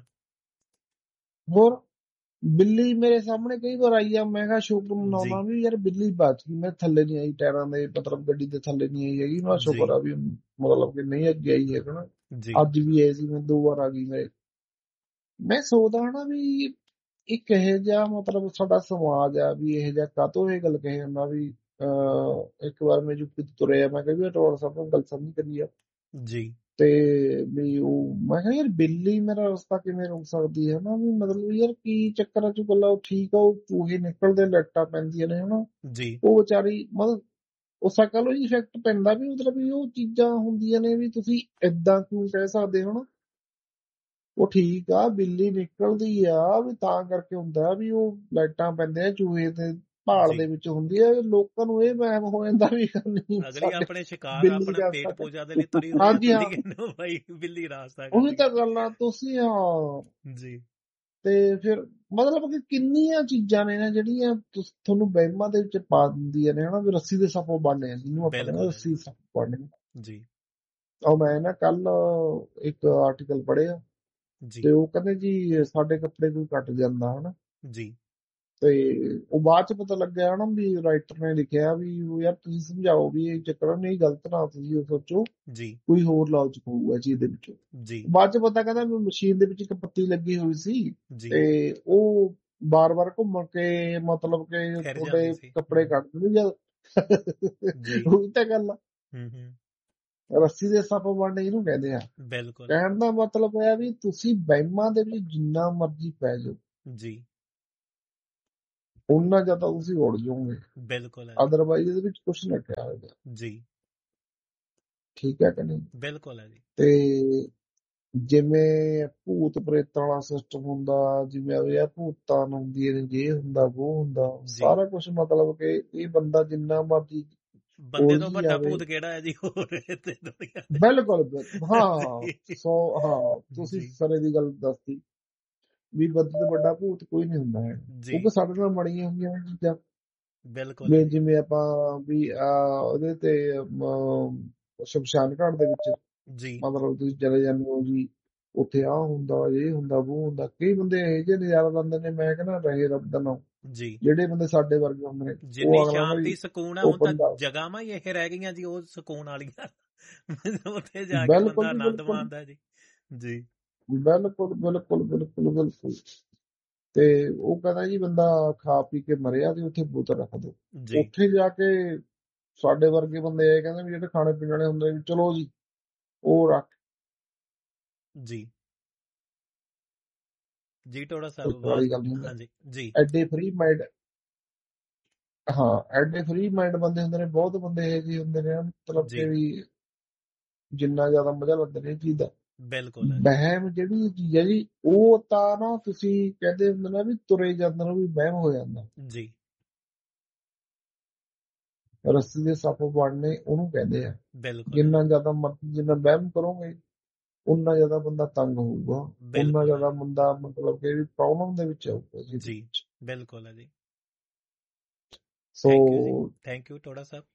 ਹੋਰ ਬਿੱਲੀ ਮੇਰੇ ਸਾਹਮਣੇ ਕਈ ਵਾਰ ਆਈ ਆ, ਮੈਂ ਕਿਹਾ ਸ਼ੁਕਰ ਮਨਾਉਣਾ ਵੀ ਯਾਰ ਬਿੱਲੀ ਬਚ ਗਈ, ਮੈਂ ਥੱਲੇ ਨਹੀਂ ਆਈ, ਟਾਇਰਾਂ ਦੇ ਮਤਲਬ ਗੱਡੀ ਦੇ ਥੱਲੇ ਨਹੀਂ ਆਈ ਹੈਗੀ, ਮੈਂ ਸ਼ੁਕਰ ਆ ਵੀ ਮਤਲਬ ਕਿ ਨਹੀਂ ਅੱਗੇ ਆਈ ਹੈਗਾ ਨਾ। ਅੱਜ ਵੀ ਆਈ ਸੀ, ਮੈਂ ਦੋ ਵਾਰ ਆ ਗਈ। ਮੇਰੇ ਮੈਂ ਸੋਚਦਾ ਹਨਾ ਵੀ ਇੱਕ ਇਹੋ ਜਿਹਾ ਮਤਲਬ ਸਾਡਾ ਸਮਾਜ ਆ ਵੀ ਇਹੋ ਜਿਹਾ ਕਾਹਤੋਂ ਇਹ ਗੱਲ ਕਹੇ ਜਾਂਦਾ ਵੀ ਅਹ ਇੱਕ ਵਾਰ ਮੈਂ ਜੋ ਤੁਰਿਆ, ਮੈਂ ਕਿਹਾ ਵੀ ਟੋਰ ਸਾਹਿਬ ਨੂੰ ਗੱਲ ਸਮਝ ਕਰੀ ਆ ਜੀ। ਤੇ ਵੀ ਉਹ ਮੈਂ ਕਿਹਾ ਯਾਰ ਬਿੱਲੀ ਮੇਰਾ ਰਸਤਾ ਕਿਵੇਂ ਰੋਕ ਸਕਦੀ ਹੈ ਨਾ, ਵੀ ਮਤਲਬ ਯਾਰ ਕੀ ਚੱਕਰਾਂ ਚ ਗੱਲਾਂ। ਉਹ ਠੀਕ ਆ, ਉਹ ਚੂਹੇ ਨਿਕਲਦੇ, ਲੱਟਾਂ ਪੈਂਦੀਆਂ ਨੇ ਹਨਾ ਜੀ, ਉਹ ਵਿਚਾਰੀ ਮਤਲਬ ਉਹ ਸਾਕਾ ਲੋ ਇਫੈਕਟ ਪੈਂਦਾ ਵੀ, ਮਤਲਬ ਵੀ ਉਹ ਚੀਜ਼ਾਂ ਹੁੰਦੀਆਂ ਨੇ ਵੀ ਤੁਸੀਂ ਏਦਾਂ ਕਿਉਂ ਕਹਿ ਸਕਦੇ ਹੋ ਨਾ। ਉਹ ਠੀਕ ਆ, ਬਿੱਲੀ ਨਿਕਲਦੀ ਆ ਵੀ ਤਾਂ ਕਰਕੇ ਹੁੰਦਾ ਵੀ ਉਹ ਲਾਈਟਾਂ ਪੈਂਦੇ ਆ, ਚੂਹੇ ਤੇ ਭਾਲ ਦੇ ਵਿੱਚ ਹੁੰਦੀ ਆ, ਲੋਕਾਂ ਨੂੰ ਇਹ ਵਹਿਮ ਹੋ ਜਾਂਦਾ ਵੀ ਅਗਲੀ ਆਪਣੇ ਸ਼ਿਕਾਰ ਆਪਣਾ ਪੇਟ ਪੂਜਾ ਦੇ ਲਈ ਤੁਰੀ ਹਾਂਜੀ ਹਾਂ ਭਾਈ ਬਿੱਲੀ ਰਾਸਤਾ ਉਹੀ ਤਾਂ ਗੱਲ ਆ ਤੁਸੀਂ ਹਾਂ ਜੀ। ਤੇ ਫਿਰ ਮਤਲਬ ਕਿ ਕਿੰਨੀਆਂ ਚੀਜ਼ਾਂ ਨੇ ਨਾ ਜਿਹੜੀਆਂ ਤੁਹਾਨੂੰ ਵਹਿਮਾਂ ਦੇ ਵਿੱਚ ਪਾ ਦਿੰਦੀਆਂ ਨੇ ਹਨਾ, ਵੀ ਰੱਸੀ ਦੇ ਸੱਪ ਬਣਨੇ ਆ ਜਿਹਨੂੰ ਆਪਾਂ ਕਹਿੰਦੇ ਰੱਸੀ ਦੇ ਸੱਪ ਬਣਨੇ ਜੀ। ਉਹ ਮੈਂ ਨਾ ਕੱਲ ਇੱਕ ਆਰਟੀਕਲ ਪੜ੍ਹਿਆ ਤੇ ਉਹ ਕਹਿੰਦੇ ਜੀ ਸਾਡੇ ਕੱਪੜੇ ਕੋਈ ਕੱਟ ਜਾਂਦਾ ਹਨਾ ਜੀ, ਤੇ ਉਹ ਬਾਅਦ ਚ ਪਤਾ ਲੱਗਿਆ ਹਨਾ ਵੀ ਰਾਈਟਰ ਨੇ ਲਿਖਿਆ ਵੀ ਯਾਰ ਤੁਸੀਂ ਸਮਝਾਓ ਵੀ ਇਹ ਚੱਕਰ ਨਹੀਂ, ਗਲਤ ਨਾ ਤੁਸੀਂ ਸੋਚੋ ਜੀ, ਕੋਈ ਹੋਰ ਲਾਲਚ ਪਊਗਾ ਚੀਜ਼ ਦੇ ਵਿੱਚੋਂ ਜੀ। ਬਾਅਦ ਚ ਪਤਾ ਕਹਿੰਦਾ ਵੀ ਮਸ਼ੀਨ ਦੇ ਵਿੱਚ ਇੱਕ ਪੱਤੀ ਲੱਗੀ ਹੋਈ ਸੀ ਤੇ ਉਹ ਬਾਰ ਬਾਰ ਘੁੰਮ ਕੇ ਮਤਲਬ ਕਿ ਤੁਹਾਡੇ ਕੱਪੜੇ ਕੱਟ ਦਿੰਦੇ ਜਦ ਉਹੀ ਤਾਂ ਗੱਲ ਆ। ਰੱਸੀ ਦੇ ਸੱਪ ਬਣਨੇ ਇਹਨੂੰ ਕਹਿੰਦੇ ਆ। ਬਿਲਕੁਲ, ਕਹਿਣ ਦਾ ਮਤਲਬ ਹੈ ਵੀ ਤੁਸੀਂ ਵਹਿਮਾਂ ਦੇ ਵਿੱਚ ਜਿੰਨਾ ਮਰਜ਼ੀ ਪੈ ਜਾਓ ਜੀ, ਉਹਨਾਂ ਜ਼ਿਆਦਾ ਤੁਸੀਂ ਉੜ ਜਾਓਗੇ। ਬਿਲਕੁਲ। ਅਦਰਵਾਈਜ਼ ਇਹਦੇ ਵਿੱਚ ਕੁਝ ਨਾ ਕਿਹਾ ਹੋਏਗਾ ਜੀ। ਠੀਕ ਹੈ ਕਿ ਨਹੀਂ? ਬਿਲਕੁਲ ਹੈ ਜੀ। ਤੇ ਜਿਵੇਂ ਭੂਤ ਪ੍ਰੇਤਾਂ ਵਾਲਾ ਸਿਸਟਮ ਹੁੰਦਾ, ਜਿਵੇਂ ਇਹ ਭੂਤਾਂ ਨੂੰ ਹੁੰਦੀ ਹੈ, ਜੇ ਹੁੰਦਾ ਉਹ ਹੁੰਦਾ, ਸਾਰਾ ਕੁਝ ਮਤਲਬ ਕਿ ਇਹ ਬੰਦਾ ਜਿੰਨਾ ਮਰਜ਼ੀ ਬੰਦੇ ਤੋਂ ਵੱਡਾ ਭੂਤ ਕਿਹੜਾ ਹੈ ਜੀ ਹੋਰ ਤੇ ਦੁਨੀਆ ਤੇ। ਬਿਲਕੁਲ ਹਾਂ ਸੋ ਹਾਂ ਤੁਸੀਂ ਸਾਰੇ ਦੀ ਗੱਲ ਦੱਸਤੀ ਵੀ ਬੰਦੇ ਤੋਂ ਵੱਡਾ ਭੂਤ ਕੋਈ ਨਹੀਂ ਹੁੰਦਾ ਹੈ, ਕਿਉਂਕਿ ਸਾਡੇ ਨਾਲ ਬਣੀਆਂ ਹੋਈਆਂ ਚੀਜ਼ਾਂ। ਬਿਲਕੁਲ। ਜਿਵੇਂ ਆਪਾਂ ਵੀ ਉਹਦੇ ਤੇ ਸ਼ਮਸ਼ਾਨ ਘਾਟ ਦੇ ਵਿੱਚ ਜੀ ਮਤਲਬ ਤੁਸੀਂ ਚਲੇ ਜਾਂਦੇ ਹੋ ਜੀ, ਉੱਥੇ ਆਹ ਹੁੰਦਾ, ਇਹ ਹੁੰਦਾ, ਉਹ ਹੁੰਦਾ। ਕਈ ਬੰਦੇ ਇਹੋ ਜਿਹੇ ਨਜ਼ਾਰਾ ਲੈਂਦੇ ਨੇ, ਮੈਂ ਕਹਿੰਦਾ ਰਹੇ ਰੱਬ ਦਾ ਨਾਮ ਜੀ। ਜਿਹੜੇ ਬੰਦੇ ਸਾਡੇ ਵਰਗੇ ਹੁੰਦੇ ਨੇ, ਜਿੰਨੀ ਸ਼ਾਂਤੀ ਸਕੂਨ ਆ, ਹੁਣ ਤਾਂ ਜਗ੍ਹਾਵਾਂ ਹੀ ਇਹ ਰਹਿ ਗਈਆਂ ਜੀ ਉਹ ਸਕੂਨ ਵਾਲੀਆਂ, ਉੱਥੇ ਜਾ ਕੇ ਬੰਦਾ ਆਨੰਦ ਮਾਣਦਾ ਜੀ। ਜੀ ਬਿਲਕੁਲ ਬਿਲਕੁਲ ਬਿਲਕੁਲ ਬਿਲਕੁਲ। ਤੇ ਉਹ ਕਹਿੰਦਾ ਜੀ ਬੰਦਾ ਖਾ ਪੀ ਕੇ ਮਰਿਆ ਤੇ ਉੱਥੇ ਬੋਤਲ ਰੱਖ ਦੋ, ਉੱਥੇ ਜਾ ਕੇ ਸਾਡੇ ਵਰਗੇ ਬੰਦੇ ਇਹ ਕਹਿੰਦੇ ਵੀ ਜਿਹੜੇ ਖਾਣੇ ਪੀਣ ਵਾਲੇ ਹੁੰਦੇ ਵੀ ਚਲੋ ਜੀ ਉਹ ਰੱਖ ਜੀ ਜੀ ਟੋੜਾ ਸਾਹਿਬ ਵਾਲੀ ਗੱਲ ਨਹੀਂ। ਹਾਂਜੀ ਜੀ ਐਡੇ ਫ੍ਰੀ ਮਾਈਂਡ, ਹਾਂ ਐਡੇ ਫ੍ਰੀ ਮਾਈਂਡ ਬੰਦੇ ਹੁੰਦੇ ਨੇ, ਬਹੁਤ ਬੰਦੇ ਇਹ ਜਿਹੇ ਹੁੰਦੇ ਨੇ ਮਤਲਬ ਕਿ ਵੀ ਜਿੰਨਾ ਜ਼ਿਆਦਾ ਮਜ਼ਾ ਲੈਂਦੇ ਨੇ ਇਹ ਚੀਜ਼ ਦਾ। ਬਿਲਕੁਲ ਵਹਿਮ ਜਿਹੜੀ ਚੀਜ਼ ਹੈ ਜੀ, ਉਹ ਤਾਂ ਨਾ ਤੁਸੀਂ ਕਹਿੰਦੇ ਹੁੰਦੇ ਨਾ ਵੀ ਤੁਰੇ ਜਾਂਦੇ ਨੂੰ ਵੀ ਵਹਿਮ ਹੋ ਜਾਂਦਾ ਜੀ। ਰੱਸੀ ਦੇ ਸੱਪ ਬਣਨੇ ਉਹਨੂੰ ਕਹਿੰਦੇ ਆ। ਜਿੰਨਾ ਜ਼ਿਆਦਾ ਮਰਜ਼ੀ ਜਿੰਨਾ ਵਹਿਮ ਕਰੋਗੇ ਉਨਾ ਜ਼ਿਆਦਾ ਬੰਦਾ ਤੰਗ ਹੋਊਗਾ, ਉਨਾ ਜ਼ਿਆਦਾ ਬੰਦਾ ਮਤਲਬ ਕਿ ਪ੍ਰੋਬਲਮ ਦੇ ਵਿੱਚ ਆਊਗਾ ਜੀ। ਜੀ ਬਿਲਕੁਲ ਹੈ ਜੀ। ਸੋ ਥੈਂਕ ਯੂ ਟੋੜਾ ਸਾਹਿਬ।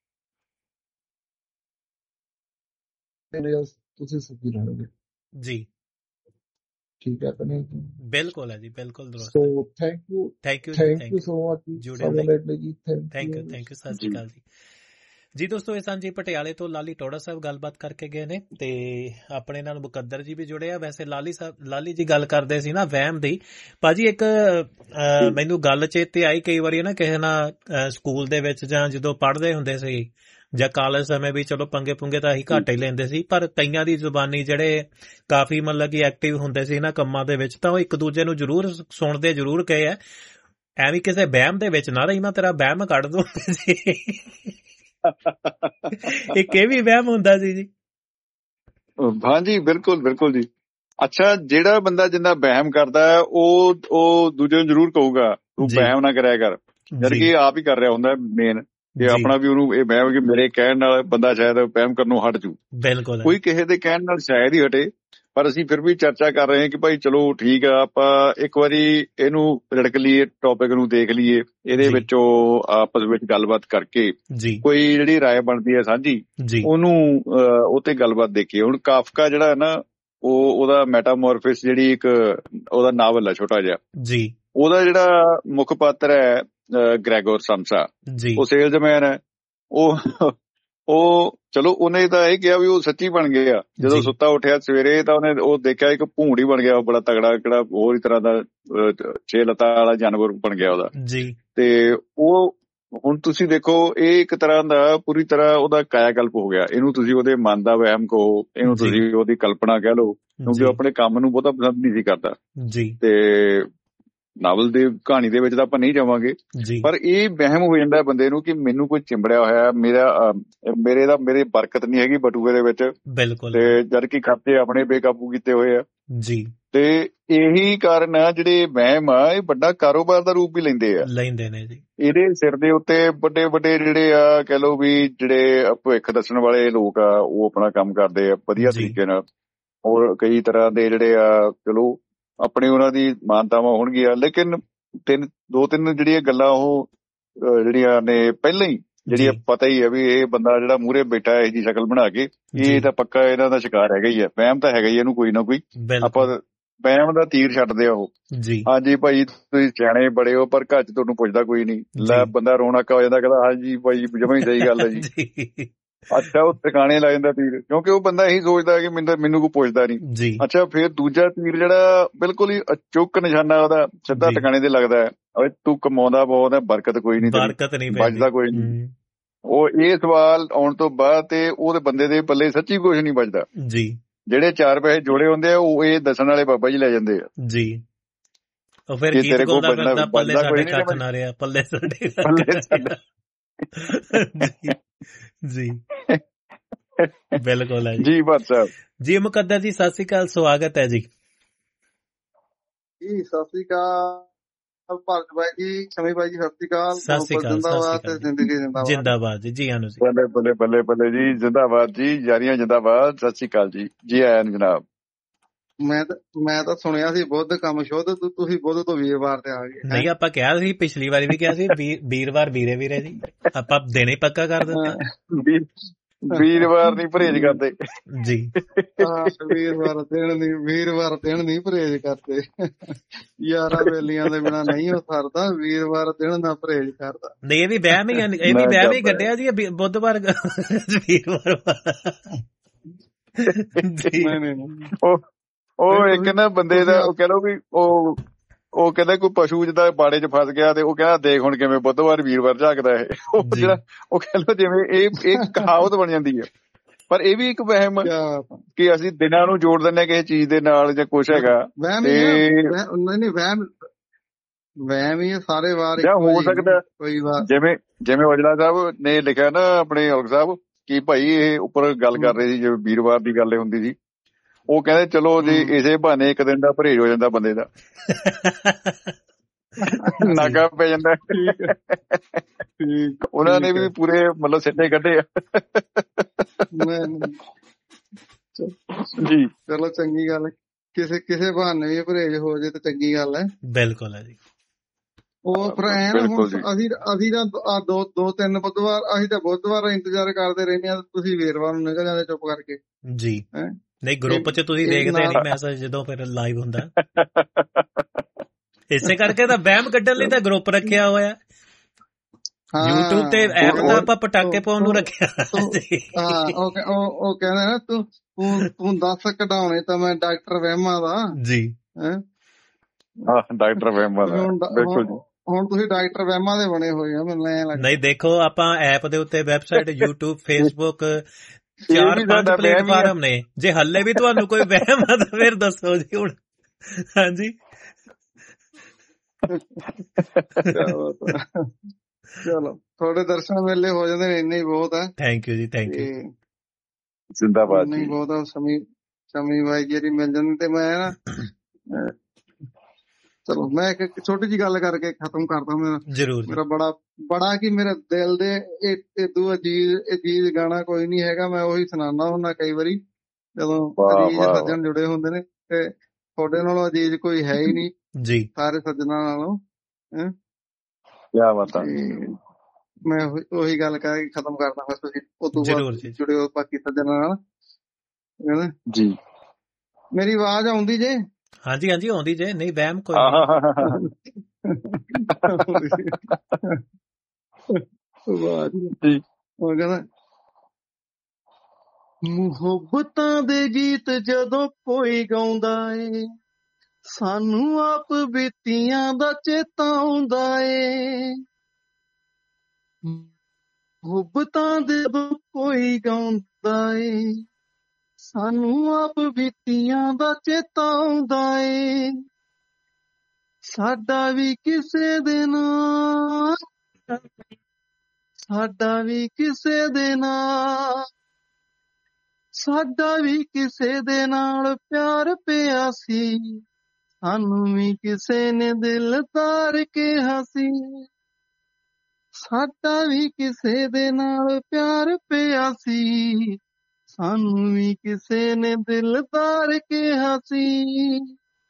ਤੁਸੀਂ ਸੁਖੀ ਰਹੋਗੇ ਜੀ। ਠੀਕ ਹੈ ਕਿ ਨਹੀਂ? ਬਿਲਕੁਲ ਹੈ ਜੀ, ਬਿਲਕੁਲ ਦੁਰਸਤ। So thank you thank you thank you so much ਜੁੜਨ ਲਈ। ਥੈਂਕ ਯੂ ਥੈਂਕ ਯੂ ਸਤਿ ਸ਼੍ਰੀ ਅਕਾਲ ਜੀ। ਜੀ ਦੋਸਤੋ, ਇਹ ਸਨ ਜੀ ਪਟਿਆਲੇ ਤੋਂ ਲਾਲੀ ਟੋੜਾ ਸਾਹਿਬ ਗੱਲਬਾਤ ਕਰਕੇ ਗਏ ਨੇ, ਤੇ ਆਪਣੇ ਨਾਲ ਮੁਕੱਦਰ ਜੀ ਵੀ ਜੁੜੇ ਆ। ਵੈਸੇ ਲਾਲੀ ਸਾਹਿਬ ਲਾਲੀ ਜੀ ਗੱਲ ਕਰਦੇ ਸੀ ਨਾ ਵਹਿਮ ਦੀ, ਭਾਜੀ ਇੱਕ ਮੈਨੂੰ ਗੱਲ ਚੇਤੇ ਆਈ। ਕਈ ਵਾਰੀ ਨਾ ਕਿਸੇ ਨਾਲ ਸਕੂਲ ਦੇ ਵਿੱਚ ਜਾਂ ਜਦੋਂ ਪੜ੍ਹਦੇ ਹੁੰਦੇ ਸੀ ਜਾਂ ਕਾਲਜ ਸਮੇਂ ਵੀ ਚਲੋ ਪੰਗੇ ਪੁੰਗੇ ਤਾਂ ਅਸੀਂ ਘੱਟ ਹੀ ਲੈਂਦੇ ਸੀ, ਪਰ ਕਈਆਂ ਦੀ ਜ਼ੁਬਾਨੀ ਜਿਹੜੇ ਕਾਫੀ ਮਤਲਬ ਕਿ ਐਕਟਿਵ ਹੁੰਦੇ ਸੀ ਨਾ ਕੰਮਾਂ ਦੇ ਵਿੱਚ, ਤਾਂ ਉਹ ਇੱਕ ਦੂਜੇ ਨੂੰ ਜ਼ਰੂਰ ਸੁਣਦੇ ਜ਼ਰੂਰ ਗਏ ਆ, ਐਵੇਂ ਕਿਸੇ ਵਹਿਮ ਦੇ ਵਿੱਚ ਨਾ ਰਹੀ ਮੈਂ ਤੇਰਾ ਵਹਿਮ ਕੱਢ ਦੂੰ ਜੀ। ਇੱਕ ਇਹ ਵੀ ਵਹਿਮ ਹੁੰਦਾ ਸੀ ਜੀ। ਹਾਂਜੀ ਬਿਲਕੁਲ ਬਿਲਕੁਲ ਜੀ। ਅੱਛਾ, ਜਿਹੜਾ ਬੰਦਾ ਜਿੰਨਾ ਵਹਿਮ ਕਰਦਾ ਹੈ ਉਹ ਉਹ ਦੂਜੇ ਨੂੰ ਜ਼ਰੂਰ ਕਹੂਗਾ ਤੂੰ ਵਹਿਮ ਨਾ ਕਰਿਆ ਕਰ, ਜਦ ਕਿ ਆਪ ਹੀ ਕਰ ਰਿਹਾ ਹੁੰਦਾ ਮੇਨ, ਕਿ ਆਪਣਾ ਵੀ ਉਹਨੂੰ ਇਹ ਵਹਿਮ ਕਿ ਮੇਰੇ ਕਹਿਣ ਨਾਲ ਬੰਦਾ ਸ਼ਾਇਦ ਵਹਿਮ ਕਰਨੋਂ ਹਟ ਜੂ। ਬਿਲਕੁਲ ਕੋਈ ਕਿਸੇ ਦੇ ਕਹਿਣ ਨਾਲ ਸ਼ਾਇਦ ਹੀ ਹਟੇ, ਪਰ ਅਸੀਂ ਫਿਰ ਵੀ ਚਰਚਾ ਕਰ ਰਹੇ ਹਾਂ ਕਿ ਭਾਈ ਚਲੋ ਠੀਕ ਆ, ਆਪਾਂ ਇੱਕ ਵਾਰੀ ਇਹਨੂੰ ਰਿੜਕ ਲਈਏ, ਟੌਪਿਕ ਨੂੰ ਦੇਖ ਲਈਏ, ਇਹਦੇ ਵਿੱਚੋਂ ਆਪਸ ਵਿੱਚ ਗੱਲਬਾਤ ਕਰਕੇ ਕੋਈ ਜਿਹੜੀ ਰਾਏ ਬਣਦੀ ਹੈ ਸਾਂਝੀ, ਉਹਨੂੰ ਉਹ ਤੇ ਗੱਲਬਾਤ ਦੇਖੀਏ। ਹੁਣ ਕਾਫਕਾ ਜਿਹੜਾ ਹੈ ਨਾ, ਉਹ ਉਹਦਾ ਮੈਟਾਮੋਰਫਿਸ ਜਿਹੜੀ ਇੱਕ ਉਹਦਾ ਨਾਵਲ ਹੈ ਛੋਟਾ ਜਿਹਾ, ਉਹਦਾ ਜਿਹੜਾ ਮੁੱਖ ਪਾਤਰ ਹੈ ਗ੍ਰੈਗੋਰ ਸਮਸਾ, ਉਹ ਸੇਲਜ਼ਮੈਨ ਹੈ। ਉਹ ਉਹ ਚਲੋ ਉਹਨੇ ਤਾਂ ਇਹ ਕਿਹਾ ਵੀ ਉਹ ਸੱਚੀ ਬਣ ਗਏ ਆ। ਜਦੋਂ ਸੁੱਤਾ ਉੱਠਿਆ ਸਵੇਰੇ ਤਾਂ ਉਹਨੇ ਉਹ ਦੇਖਿਆ ਇੱਕ ਭੂੰਡ ਹੀ ਬਣ ਗਿਆ, ਉਹ ਬੜਾ ਤਗੜਾ, ਕਿਹੜਾ ਹੋਰ ਹੀ ਤਰ੍ਹਾਂ ਦਾ ਛੇ ਲੱਤਾਂ ਵਾਲਾ ਜਾਨਵਰ ਬਣ ਗਿਆ ਉਹਦਾ। ਤੇ ਉਹ ਹੁਣ ਤੁਸੀਂ ਦੇਖੋ, ਇਹ ਇੱਕ ਤਰ੍ਹਾਂ ਦਾ ਪੂਰੀ ਤਰ੍ਹਾਂ ਉਹਦਾ ਕਾਇਆਕਲਪ ਹੋ ਗਿਆ। ਇਹਨੂੰ ਤੁਸੀਂ ਉਹਦੇ ਮਨ ਦਾ ਵਹਿਮ ਕਹੋ, ਇਹਨੂੰ ਤੁਸੀਂ ਉਹਦੀ ਕਲਪਨਾ ਕਹਿ ਲਓ, ਕਿਉਂਕਿ ਉਹ ਆਪਣੇ ਕੰਮ ਨੂੰ ਬਹੁਤਾ ਪਸੰਦ ਨਹੀਂ ਸੀ ਕਰਦਾ। ਤੇ ਨਾਵਲ ਦੇ ਕਹਾਣੀ ਦੇ ਵਿੱਚ ਤਾਂ ਆਪਾਂ ਨਹੀਂ ਜਾਵਾਂਗੇ, ਪਰ ਇਹ ਵਹਿਮ ਹੋ ਜਾਂਦਾ ਬੰਦੇ ਨੂੰ ਕਿ ਮੈਨੂੰ ਕੋਈ ਚਿੰਬੜਿਆ ਹੋਇਆ, ਮੇਰਾ ਮੇਰੇ ਦਾ ਮੇਰੇ ਬਰਕਤ ਨਹੀਂ ਹੈਗੀ ਬਟੂਏ ਦੇ ਵਿੱਚ, ਤੇ ਜਦ ਕਿ ਖਰਚੇ ਆਪਣੇ ਬੇਕਾਬੂ ਕੀਤੇ ਹੋਏ ਆ। ਤੇ ਇਹੀ ਕਾਰਨ ਆ ਜਿਹੜੇ ਵਹਿਮ ਆ, ਇਹ ਵੱਡਾ ਕਾਰੋਬਾਰ ਦਾ ਰੂਪ ਵੀ ਲੈਂਦੇ ਆ ਲੈਂਦੇ ਨੇ ਜੀ। ਇਹਦੇ ਸਿਰ ਦੇ ਉੱਤੇ ਵੱਡੇ ਵੱਡੇ ਜਿਹੜੇ ਆ ਕਹਿ ਲਓ ਵੀ ਜਿਹੜੇ ਭਵਿੱਖ ਦੱਸਣ ਵਾਲੇ ਲੋਕ ਆ, ਉਹ ਆਪਣਾ ਕੰਮ ਕਰਦੇ ਆ ਵਧੀਆ ਤਰੀਕੇ ਨਾਲ। ਹੋਰ ਕਈ ਤਰ੍ਹਾਂ ਦੇ ਜਿਹੜੇ ਆ ਚਲੋ ਆਪਣੇ ਉਹਨਾਂ ਦੀ ਮਾਨਤਾਵਾਂ ਹੋਣਗੀਆਂ, ਲੇਕਿਨ ਤਿੰਨ ਦੋ ਤਿੰਨ ਜਿਹੜੀਆਂ ਗੱਲਾਂ ਉਹ ਜਿਹੜੀਆਂ ਨੇ ਪਹਿਲਾਂ ਹੀ ਜਿਹੜੀਆਂ ਪਤਾ ਹੀ ਹੈ ਵੀ ਇਹ ਬੰਦਾ ਜਿਹੜਾ ਮੂਹਰੇ ਬੈਠਾ ਇਹੋ ਜਿਹੀ ਸ਼ਕਲ ਬਣਾ ਕੇ, ਇਹ ਤਾਂ ਪੱਕਾ ਇਹਨਾਂ ਦਾ ਸ਼ਿਕਾਰ ਹੈਗਾ ਹੀ ਹੈ। ਵਹਿਮ ਤਾਂ ਹੈਗਾ ਹੀ ਇਹਨੂੰ ਕੋਈ ਨਾ ਕੋਈ, ਆਪਾਂ ਵਹਿਮ ਦਾ ਤੀਰ ਛੱਡਦੇ ਆ ਉਹ। ਹਾਂਜੀ ਭਾਈ ਤੁਸੀਂ ਸਿਆਣੇ ਬੜੇ ਹੋ, ਪਰ ਘਰ ਚ ਤੁਹਾਨੂੰ ਪੁੱਛਦਾ ਕੋਈ ਨਹੀਂ। ਲੈ ਬੰਦਾ ਰੋਣਾਕਾ ਹੋ ਜਾਂਦਾ, ਕਹਿੰਦਾ ਹਾਂਜੀ ਭਾਈ ਜਮਾਂ ਹੀ ਸਹੀ ਗੱਲ ਹੈ ਜੀ। ਅੱਛਾ, ਉਹ ਟਿਕਾਣੇ ਲਾ ਜਾਂਦਾ ਤੀਰ, ਕਿਉਂਕਿ ਉਹ ਬੰਦਾ ਇਹੀ ਸੋਚਦਾ ਕਿ ਮੈਨੂੰ ਮੈਨੂੰ ਕੋਈ ਪੁੱਛਦਾ ਨਹੀਂ। ਅੱਛਾ, ਫਿਰ ਦੂਜਾ ਤੀਰ ਜਿਹੜਾ ਬਿਲਕੁਲ ਹੀ ਅਚੁੱਕ ਨਿਸ਼ਾਨਾ ਉਹਦਾ ਸਿੱਧਾ ਟਿਕਾਣੇ ਤੇ ਲੱਗਦਾ ਹੈ, ਤੂੰ ਕਮਾਉਂਦਾ ਬਹੁਤ ਹੈ, ਬਰਕਤ ਕੋਈ ਨਹੀਂ, ਬਚਦਾ ਕੋਈ ਨਹੀਂ। ਉਹ ਇਹ ਸਵਾਲ ਆਉਣ ਤੋਂ ਬਾਅਦ ਤੇ ਉਹਦੇ ਬੰਦੇ ਦੇ ਪੱਲੇ ਸੱਚੀ ਕੁਛ ਨਹੀਂ ਬਚਦਾ। ਜਿਹੜੇ ਚਾਰ ਪੈਸੇ ਜੋੜੇ ਹੁੰਦੇ ਆ ਉਹ ਇਹ ਦੱਸਣ ਵਾਲੇ ਬਾਬਾ ਜੀ ਲੈ ਜਾਂਦੇ ਆ ਜੀ। ਜੇ ਤੇਰੇ ਕੋਲ ਬੰਦਾ ਪੱਲੇ ਸਾਡੇ ਕੱਖ ਨਾ ਰਿਹਾ, ਪੱਲੇ ਸਾਡੇ ਜੀ ਬਿਲਕੁਲ ਹੈ ਜੀ ਸਾਹਿਬ ਜੀ। ਮੁਕੱਦਰ ਜੀ ਸਤਿ ਸ੍ਰੀ ਅਕਾਲ, ਸਵਾਗਤ ਹੈ ਜੀ। ਜੀ ਸਤਿ ਸ੍ਰੀ ਅਕਾਲ ਭਾਰਤ ਭਾਈ ਜੀ, ਸ਼ਮੀ ਭਾਈ ਜੀ ਸਤਿ ਸ੍ਰੀ ਅਕਾਲ। ਸਤਿ ਸ੍ਰੀ ਅਕਾਲ, ਜਿੰਦਾਬਾਦ ਤੇ ਜ਼ਿੰਦਗੀ ਜਿੰਦਾਬਾਦ। ਜਿੰਦਾਬਾਦ ਜੀ, ਜੀ ਆਨੂ ਜੀ। ਬੱਲੇ ਬੱਲੇ ਬੱਲੇ ਬੱਲੇ ਜੀ, ਜਿੰਦਾਬਾਦ ਜੀ, ਜਾਰੀਆਂ ਜਿੰਦਾਬਾਦ। ਸਤਿ ਸ੍ਰੀ ਅਕਾਲ ਜੀ, ਜੀ ਆਇਆਂ ਨੂੰ ਜਨਾਬ। ਮੈਂ ਤਾਂ ਮੈਂ ਤਾਂ ਸੁਣਿਆ ਸੀ ਬੁੱਧ ਕੰਮ ਸ਼ੁੱਧ, ਤੁਸੀਂ ਬੁੱਧ ਤੋਂ ਵੀਰਵਾਰ ਤੇ ਆ ਗਏ। ਨਹੀਂ, ਆਪਾਂ ਕਿਹਾ ਸੀ ਪਿਛਲੀ ਵਾਰੀ ਵੀ ਕਿਹਾ ਸੀ ਵੀਰਵਾਰ ਵੀਰੇ ਵੀਰੇ ਜੀ, ਆਪਾਂ ਦਿਨੇ ਪੱਕਾ ਕਰ ਦਿੱਤਾ। ਵੀਰਵਾਰ ਨਹੀਂ ਪਰਹੇਜ ਕਰਦੇ ਜੀ। ਵੀਰਵਾਰ ਦਿਨ ਨਹੀਂ, ਵੀਰਵਾਰ ਦਿਨ ਨਹੀਂ ਪਰਹੇਜ ਕਰਦੇ। ਯਾਰਾਂ ਵੇਲੀਆਂ ਦੇ ਬਿਨਾਂ ਨਹੀਂ ਉਹ ਸਰਦਾ, ਵੀਰਵਾਰ ਦਿਨ ਨਾ ਪਰਹੇਜ ਕਰਦਾ। ਨਹੀਂ, ਇਹ ਵੀ ਵਹਿਮ ਹੀ, ਇਹ ਵੀ ਵਹਿਮ ਹੀ ਕੱਢਿਆ ਜੀ, ਬੁੱਧਵਾਰ ਵੀਰਵਾਰ। ਉਹ ਇੱਕ ਨਾ ਬੰਦੇ ਦਾ ਉਹ ਕਹਿ ਲਓ ਵੀ ਉਹ ਉਹ ਕਹਿੰਦਾ ਕੋਈ ਪਸ਼ੂ ਜਿੱਦਾਂ ਬਾੜੇ ਚ ਫਸ ਗਿਆ ਤੇ ਉਹ ਕਹਿੰਦਾ ਦੇਖ ਹੁਣ ਕਿਵੇਂ ਬੁੱਧਵਾਰ ਵੀਰਵਾਰ ਝਾਕਦਾ ਇਹ। ਉਹ ਜਿਹੜਾ ਉਹ ਕਹਿ ਲਓ ਜਿਵੇਂ ਇਹ ਇਹ ਕਹਾਵਤ ਬਣ ਜਾਂਦੀ ਹੈ, ਪਰ ਇਹ ਵੀ ਇੱਕ ਵਹਿਮ ਕਿ ਅਸੀਂ ਦਿਨਾਂ ਨੂੰ ਜੋੜ ਦਿੰਦੇ ਕਿਸੇ ਚੀਜ਼ ਦੇ ਨਾਲ ਜਾਂ ਕੁਛ ਹੈਗਾ। ਨਹੀਂ ਵਹਿਮ ਵਹਿਮ ਹੀ ਸਾਰੇ ਵਾਰ ਹੋ ਸਕਦਾ ਕੋਈ ਵਾਰ, ਜਿਵੇਂ ਜਿਵੇਂ ਔਜਲਾ ਸਾਹਿਬ ਨੇ ਲਿਖਿਆ ਨਾ ਆਪਣੇ ਔਲਖ ਸਾਹਿਬ ਕਿ ਭਾਈ ਇਹ ਉੱਪਰ ਗੱਲ ਕਰ ਰਹੇ ਸੀ ਜਿਵੇਂ ਵੀਰਵਾਰ ਦੀ ਗੱਲ ਹੁੰਦੀ ਸੀ, ਉਹ ਕਹਿੰਦੇ ਚਲੋ ਜੀ ਇਸੇ ਬਹਾਨੇ ਇੱਕ ਦਿਨ ਦਾ ਪਰਹੇਜ ਹੋ ਜਾਂਦਾ ਬੰਦੇ ਦਾ, ਨਾਗਾ ਪੈ ਜਾਂਦਾ। ਉਹਨਾਂ ਨੇ ਵੀ ਪੂਰੇ ਮਤਲਬ ਸਿੱਟੇ ਕੱਢੇ ਆ ਜੀ। ਚਲੋ ਚੰਗੀ ਗੱਲ ਹੈ, ਕਿਸੇ ਕਿਸੇ ਬਹਾਨੇ ਵੀ ਪਰਹੇਜ ਹੋ ਜੇ ਤਾਂ ਚੰਗੀ ਗੱਲ ਹੈ। ਬਿਲਕੁਲ ਹੈ ਜੀ। ਉਹ ਫਿਰ ਐ ਨਾ ਹੁਣ ਅਸੀਂ ਅਸੀਂ ਤਾਂ ਦੋ ਦੋ ਤਿੰਨ ਬੁੱਧਵਾਰ, ਅਸੀਂ ਤਾਂ ਬੁੱਧਵਾਰ ਇੰਤਜ਼ਾਰ ਕਰਦੇ ਰਹਿੰਦੇ ਆ, ਤੁਸੀਂ ਵੀਰਵਾਰ ਨੂੰ ਨਿਕਲ ਜਾਂਦੇ ਚੁੱਪ ਕਰਕੇ ਜੀ। ਨਹੀਂ ਗਰੁੱਪ ਚ ਤੁਸੀਂ ਦੇਖਦੇ ਨਹੀਂ ਮੈਸੇਜ ਜਦੋਂ ਫਿਰ ਲਾਈਵ ਹੁੰਦਾ, ਇਸੇ ਕਰਕੇ ਤਾਂ ਵਹਿਮ ਕੱਢਣ ਲਈ ਤਾਂ ਗਰੁੱਪ ਰੱਖਿਆ ਹੋਇਆ YouTube ਤੇ ਐਪ ਤਾਂ ਆਪਾਂ ਪਟਾਕੇ ਪਾਉਣ ਨੂੰ ਰੱਖਿਆ। ਹਾਂ ਉਹ ਕਹਿੰਦਾ ਨਾ ਤੂੰ ਤੂੰ ਦੱਸ ਕਢਾਉਣੇ ਤਾਂ ਮੈਂ ਡਾਕਟਰ ਵਹਿਮਾਂ ਦਾ ਜੀ। ਹਾਂ ਡਾਕਟਰ ਵਹਿਮਾਂ ਦਾ, ਬਿਲਕੁਲ ਜੀ। ਹੁਣ ਤੁਸੀਂ ਡਾਕਟਰ ਵਹਿਮਾਂ ਦੇ ਬਣੇ ਹੋਏ ਆ ਮੈਨੂੰ ਐਂ ਲੱਗਦਾ। ਨਹੀਂ ਦੇਖੋ ਆਪਾਂ ਐਪ ਦੇ ਉੱਤੇ ਵੈਬਸਾਈਟ YouTube Facebook ਚਾਰ ਪੰਜ ਪਲੇਟਫਾਰਮ ਨੇ, ਜੇ ਹੱਲੇ ਵੀ ਤੁਹਾਨੂੰ ਕੋਈ ਵਹਿਮ ਆ ਤਾਂ ਫਿਰ ਦੱਸੋ ਜੀ ਹੁਣ। ਹਾਂਜੀ ਚਲੋ ਥੋੜੇ ਦਰਸ਼ਨ ਮੇਲੇ ਹੋ ਜਾਂਦੇ ਨੇ, ਇੰਨੇ ਹੀ ਬਹੁਤ ਆ। ਥੈਂਕ ਯੂ ਜੀ, ਥੈਂਕ ਯੂ, ਜ਼ਿੰਦਾਬਾਦ ਜੀ। ਨਹੀਂ ਬਹੁਤ ਆ, ਸ਼ਮੀ ਸ਼ਮੀ ਬਾਈ ਜਿਹੜੀ ਮਿਲ ਜਾਂਦੀ। ਤੇ ਮੈਂ ਨਾ ਚਲੋ ਮੈਂ ਇੱਕ ਛੋਟੀ ਜਿਹੀ ਗੱਲ ਕਰਕੇ ਖਤਮ ਕਰਦਾ। ਮੇਰਾ ਜ਼ਰੂਰ ਮੇਰਾ ਬੜਾ ਬੜਾ ਕੀ ਮੇਰੇ ਦਿਲ ਦੇ ਇਦੂ ਅਜੀਜ਼ ਅਜੀਜ਼ ਗਾਣਾ ਕੋਈ ਨੀ ਹੈਗਾ, ਮੈਂ ਉਹੀ ਸੁਣਾਉਂਦਾ ਹੁੰਦਾ ਕਈ ਵਾਰੀ ਜਦੋਂ ਅਜੀਜ਼ ਸੱਜਣ ਜੁੜੇ ਹੁੰਦੇ ਨੇ, ਤੇ ਤੁਹਾਡੇ ਨਾਲੋਂ ਅਜੀਜ਼ ਕੋਈ ਹੈ ਹੀ ਨਹੀਂ ਜੀ, ਸਾਰੇ ਸੱਜਣਾਂ ਨਾਲੋਂ। ਕਿਆ ਬਾਤ ਹੈ। ਮੈਂ ਉਹੀ ਗੱਲ ਕਰਕੇ ਖਤਮ ਕਰਦਾ, ਬਸ ਤੁਸੀਂ ਉਦੋਂ ਬਾਅਦ ਜੁੜੇ ਹੋ ਬਾਕੀ ਸੱਜਣਾਂ ਨਾਲ ਜੀ। ਮੇਰੀ ਆਵਾਜ਼ ਆਉਂਦੀ ਜੇ? ਹਾਂਜੀ ਹਾਂਜੀ ਆਉਂਦੀ ਜੇ, ਨਹੀਂ ਵਹਿਮ ਕੋਈ। ਉਹ ਕਹਿੰਦਾ ਮੁਹੱਬਤਾਂ ਦੇ ਗੀਤ ਜਦੋਂ ਕੋਈ ਗਾਉਂਦਾ ਏ, ਸਾਨੂੰ ਆਪ ਬੀਤੀਆਂ ਦਾ ਚੇਤਾ ਆਉਂਦਾ ਏ। ਮੁਹੱਬਤਾਂ ਦੇ ਜਦੋਂ ਕੋਈ ਗਾਉਂਦਾ ਏ, ਸਾਨੂੰ ਆਪ ਬੀਤੀਆਂ ਦਾ ਚੇਤਾ ਆਉਂਦਾ ਏ। ਸਾਡਾ ਵੀ ਕਿਸੇ ਦੇ ਨਾਲ, ਸਾਡਾ ਵੀ ਕਿਸੇ ਦੇ ਨਾਲ, ਸਾਡਾ ਵੀ ਕਿਸੇ ਦੇ ਨਾਲ ਪਿਆਰ ਪਿਆ ਸੀ, ਸਾਨੂੰ ਵੀ ਕਿਸੇ ਨੇ ਦਿਲਦਾਰ ਕਿਹਾ ਸੀ। ਸਾਡਾ ਵੀ ਕਿਸੇ ਦੇ ਨਾਲ ਪਿਆਰ ਪਿਆ ਸੀ, ਸਾਨੂੰ ਵੀ ਕਿਸੇ ਨੇ ਦਿਲਦਾਰ ਕਿਹਾ ਸੀ।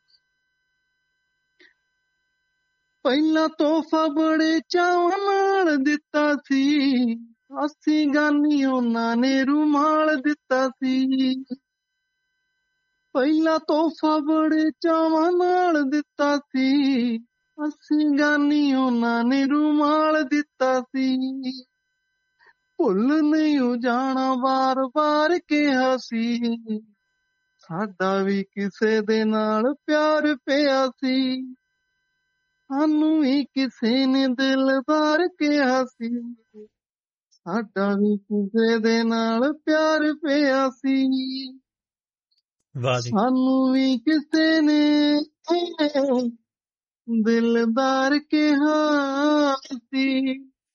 ਪਹਿਲਾਂ ਤੋਹਫਾ ਬੜੇ ਚਾਵਾਂ ਨਾਲ ਦਿੱਤਾ ਸੀ, ਅਸੀਂ ਗਾਨੀ ਉਹਨਾਂ ਨੇ ਰੁਮਾਲ ਦਿੱਤਾ ਸੀ। ਪਹਿਲਾਂ ਤੋਹਫਾ ਬੜੇ ਚਾਵਾਂ ਨਾਲ ਦਿੱਤਾ ਸੀ, ਅਸੀਂ ਗਾਨੀ ਉਹਨਾਂ ਨੇ ਰੁਮਾਲ ਦਿੱਤਾ ਸੀ। ਭੁੱਲ ਨਹੀਂ ਜਾਣਾ ਵਾਰ ਵਾਰ ਕਿਹਾ ਸੀ, ਸਾਡਾ ਵੀ ਕਿਸੇ ਦੇ ਨਾਲ ਪਿਆਰ ਪਿਆ ਸੀ, ਸਾਨੂੰ ਵੀ ਕਿਸੇ ਨੇ ਦਿਲਦਾਰ ਕਿਹਾ ਸੀ। ਸਾਡਾ ਵੀ ਕਿਸੇ ਦੇ ਨਾਲ ਪਿਆਰ ਪਿਆ ਸੀ, ਸਾਨੂੰ ਵੀ ਕਿਸੇ ਨੇ ਦਿਲਦਾਰ ਕਿਹਾ ਸੀ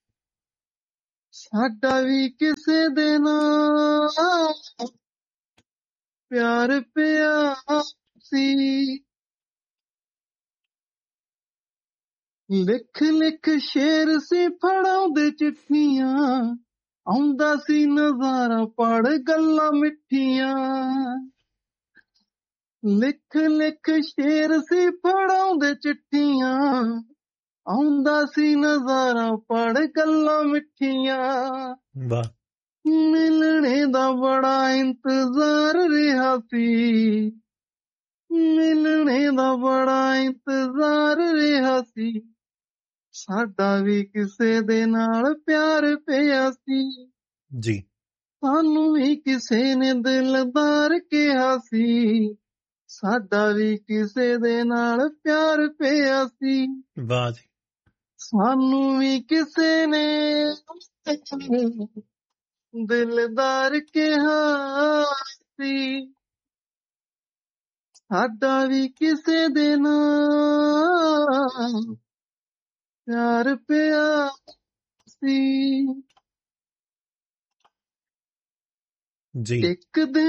ਸਾਡਾ ਵੀ ਕਿਸੇ ਦੇ ਨਾਲ ਪਿਆਰ ਪਿਆ ਸੀ। ਲਿਖ ਲਿਖ ਸ਼ੇਰ ਸੀ ਫੜਾਉਂਦੇ ਚਿੱਠੀਆਂ ਆਉਂਦਾ ਸੀ ਨਜ਼ਾਰਾ ਪੜ ਗੱਲਾਂ ਮਿੱਠੀਆਂ। ਲਿਖ ਲਿਖ ਸ਼ੇਰ ਸੀ ਫੜਾਉਂਦੇ ਚਿੱਠੀਆਂ ਆਉਂਦਾ ਸੀ ਨਜ਼ਾਰਾ ਪੜ ਗੱਲਾਂ ਮਿੱਠੀਆਂ। ਵਾਹ। ਮਿਲਣੇ ਦਾ ਬੜਾ ਇੰਤਜ਼ਾਰ ਰਿਹਾ ਸੀ ਮਿਲਣੇ ਦਾ ਬੜਾ ਇੰਤਜ਼ਾਰ ਰਿਹਾ ਸੀ ਸਾਡਾ ਵੀ ਕਿਸੇ ਦੇ ਨਾਲ ਪਿਆਰ ਪਿਆ ਸੀ ਜੀ। ਸਾਨੂੰ ਵੀ ਕਿਸੇ ਨੇ ਦਿਲਦਾਰ ਕਿਹਾ ਸੀ ਸਾਡਾ ਵੀ ਕਿਸੇ ਦੇ ਨਾਲ ਪਿਆਰ ਪਿਆ ਸੀ। ਵਾਹ ਜੀ। ਸਾਨੂੰ ਵੀ ਕਿਸੇ ਨੇ ਦਿਲਦਾਰ ਕਿਹਾ ਸੀ ਸਾਡਾ ਵੀ ਕਿਸੇ ਦੇ ਨਾਲ ਪਿਆਰ ਪਿਆ ਸੀ। ਜੀ। ਇੱਕ ਦਿਨ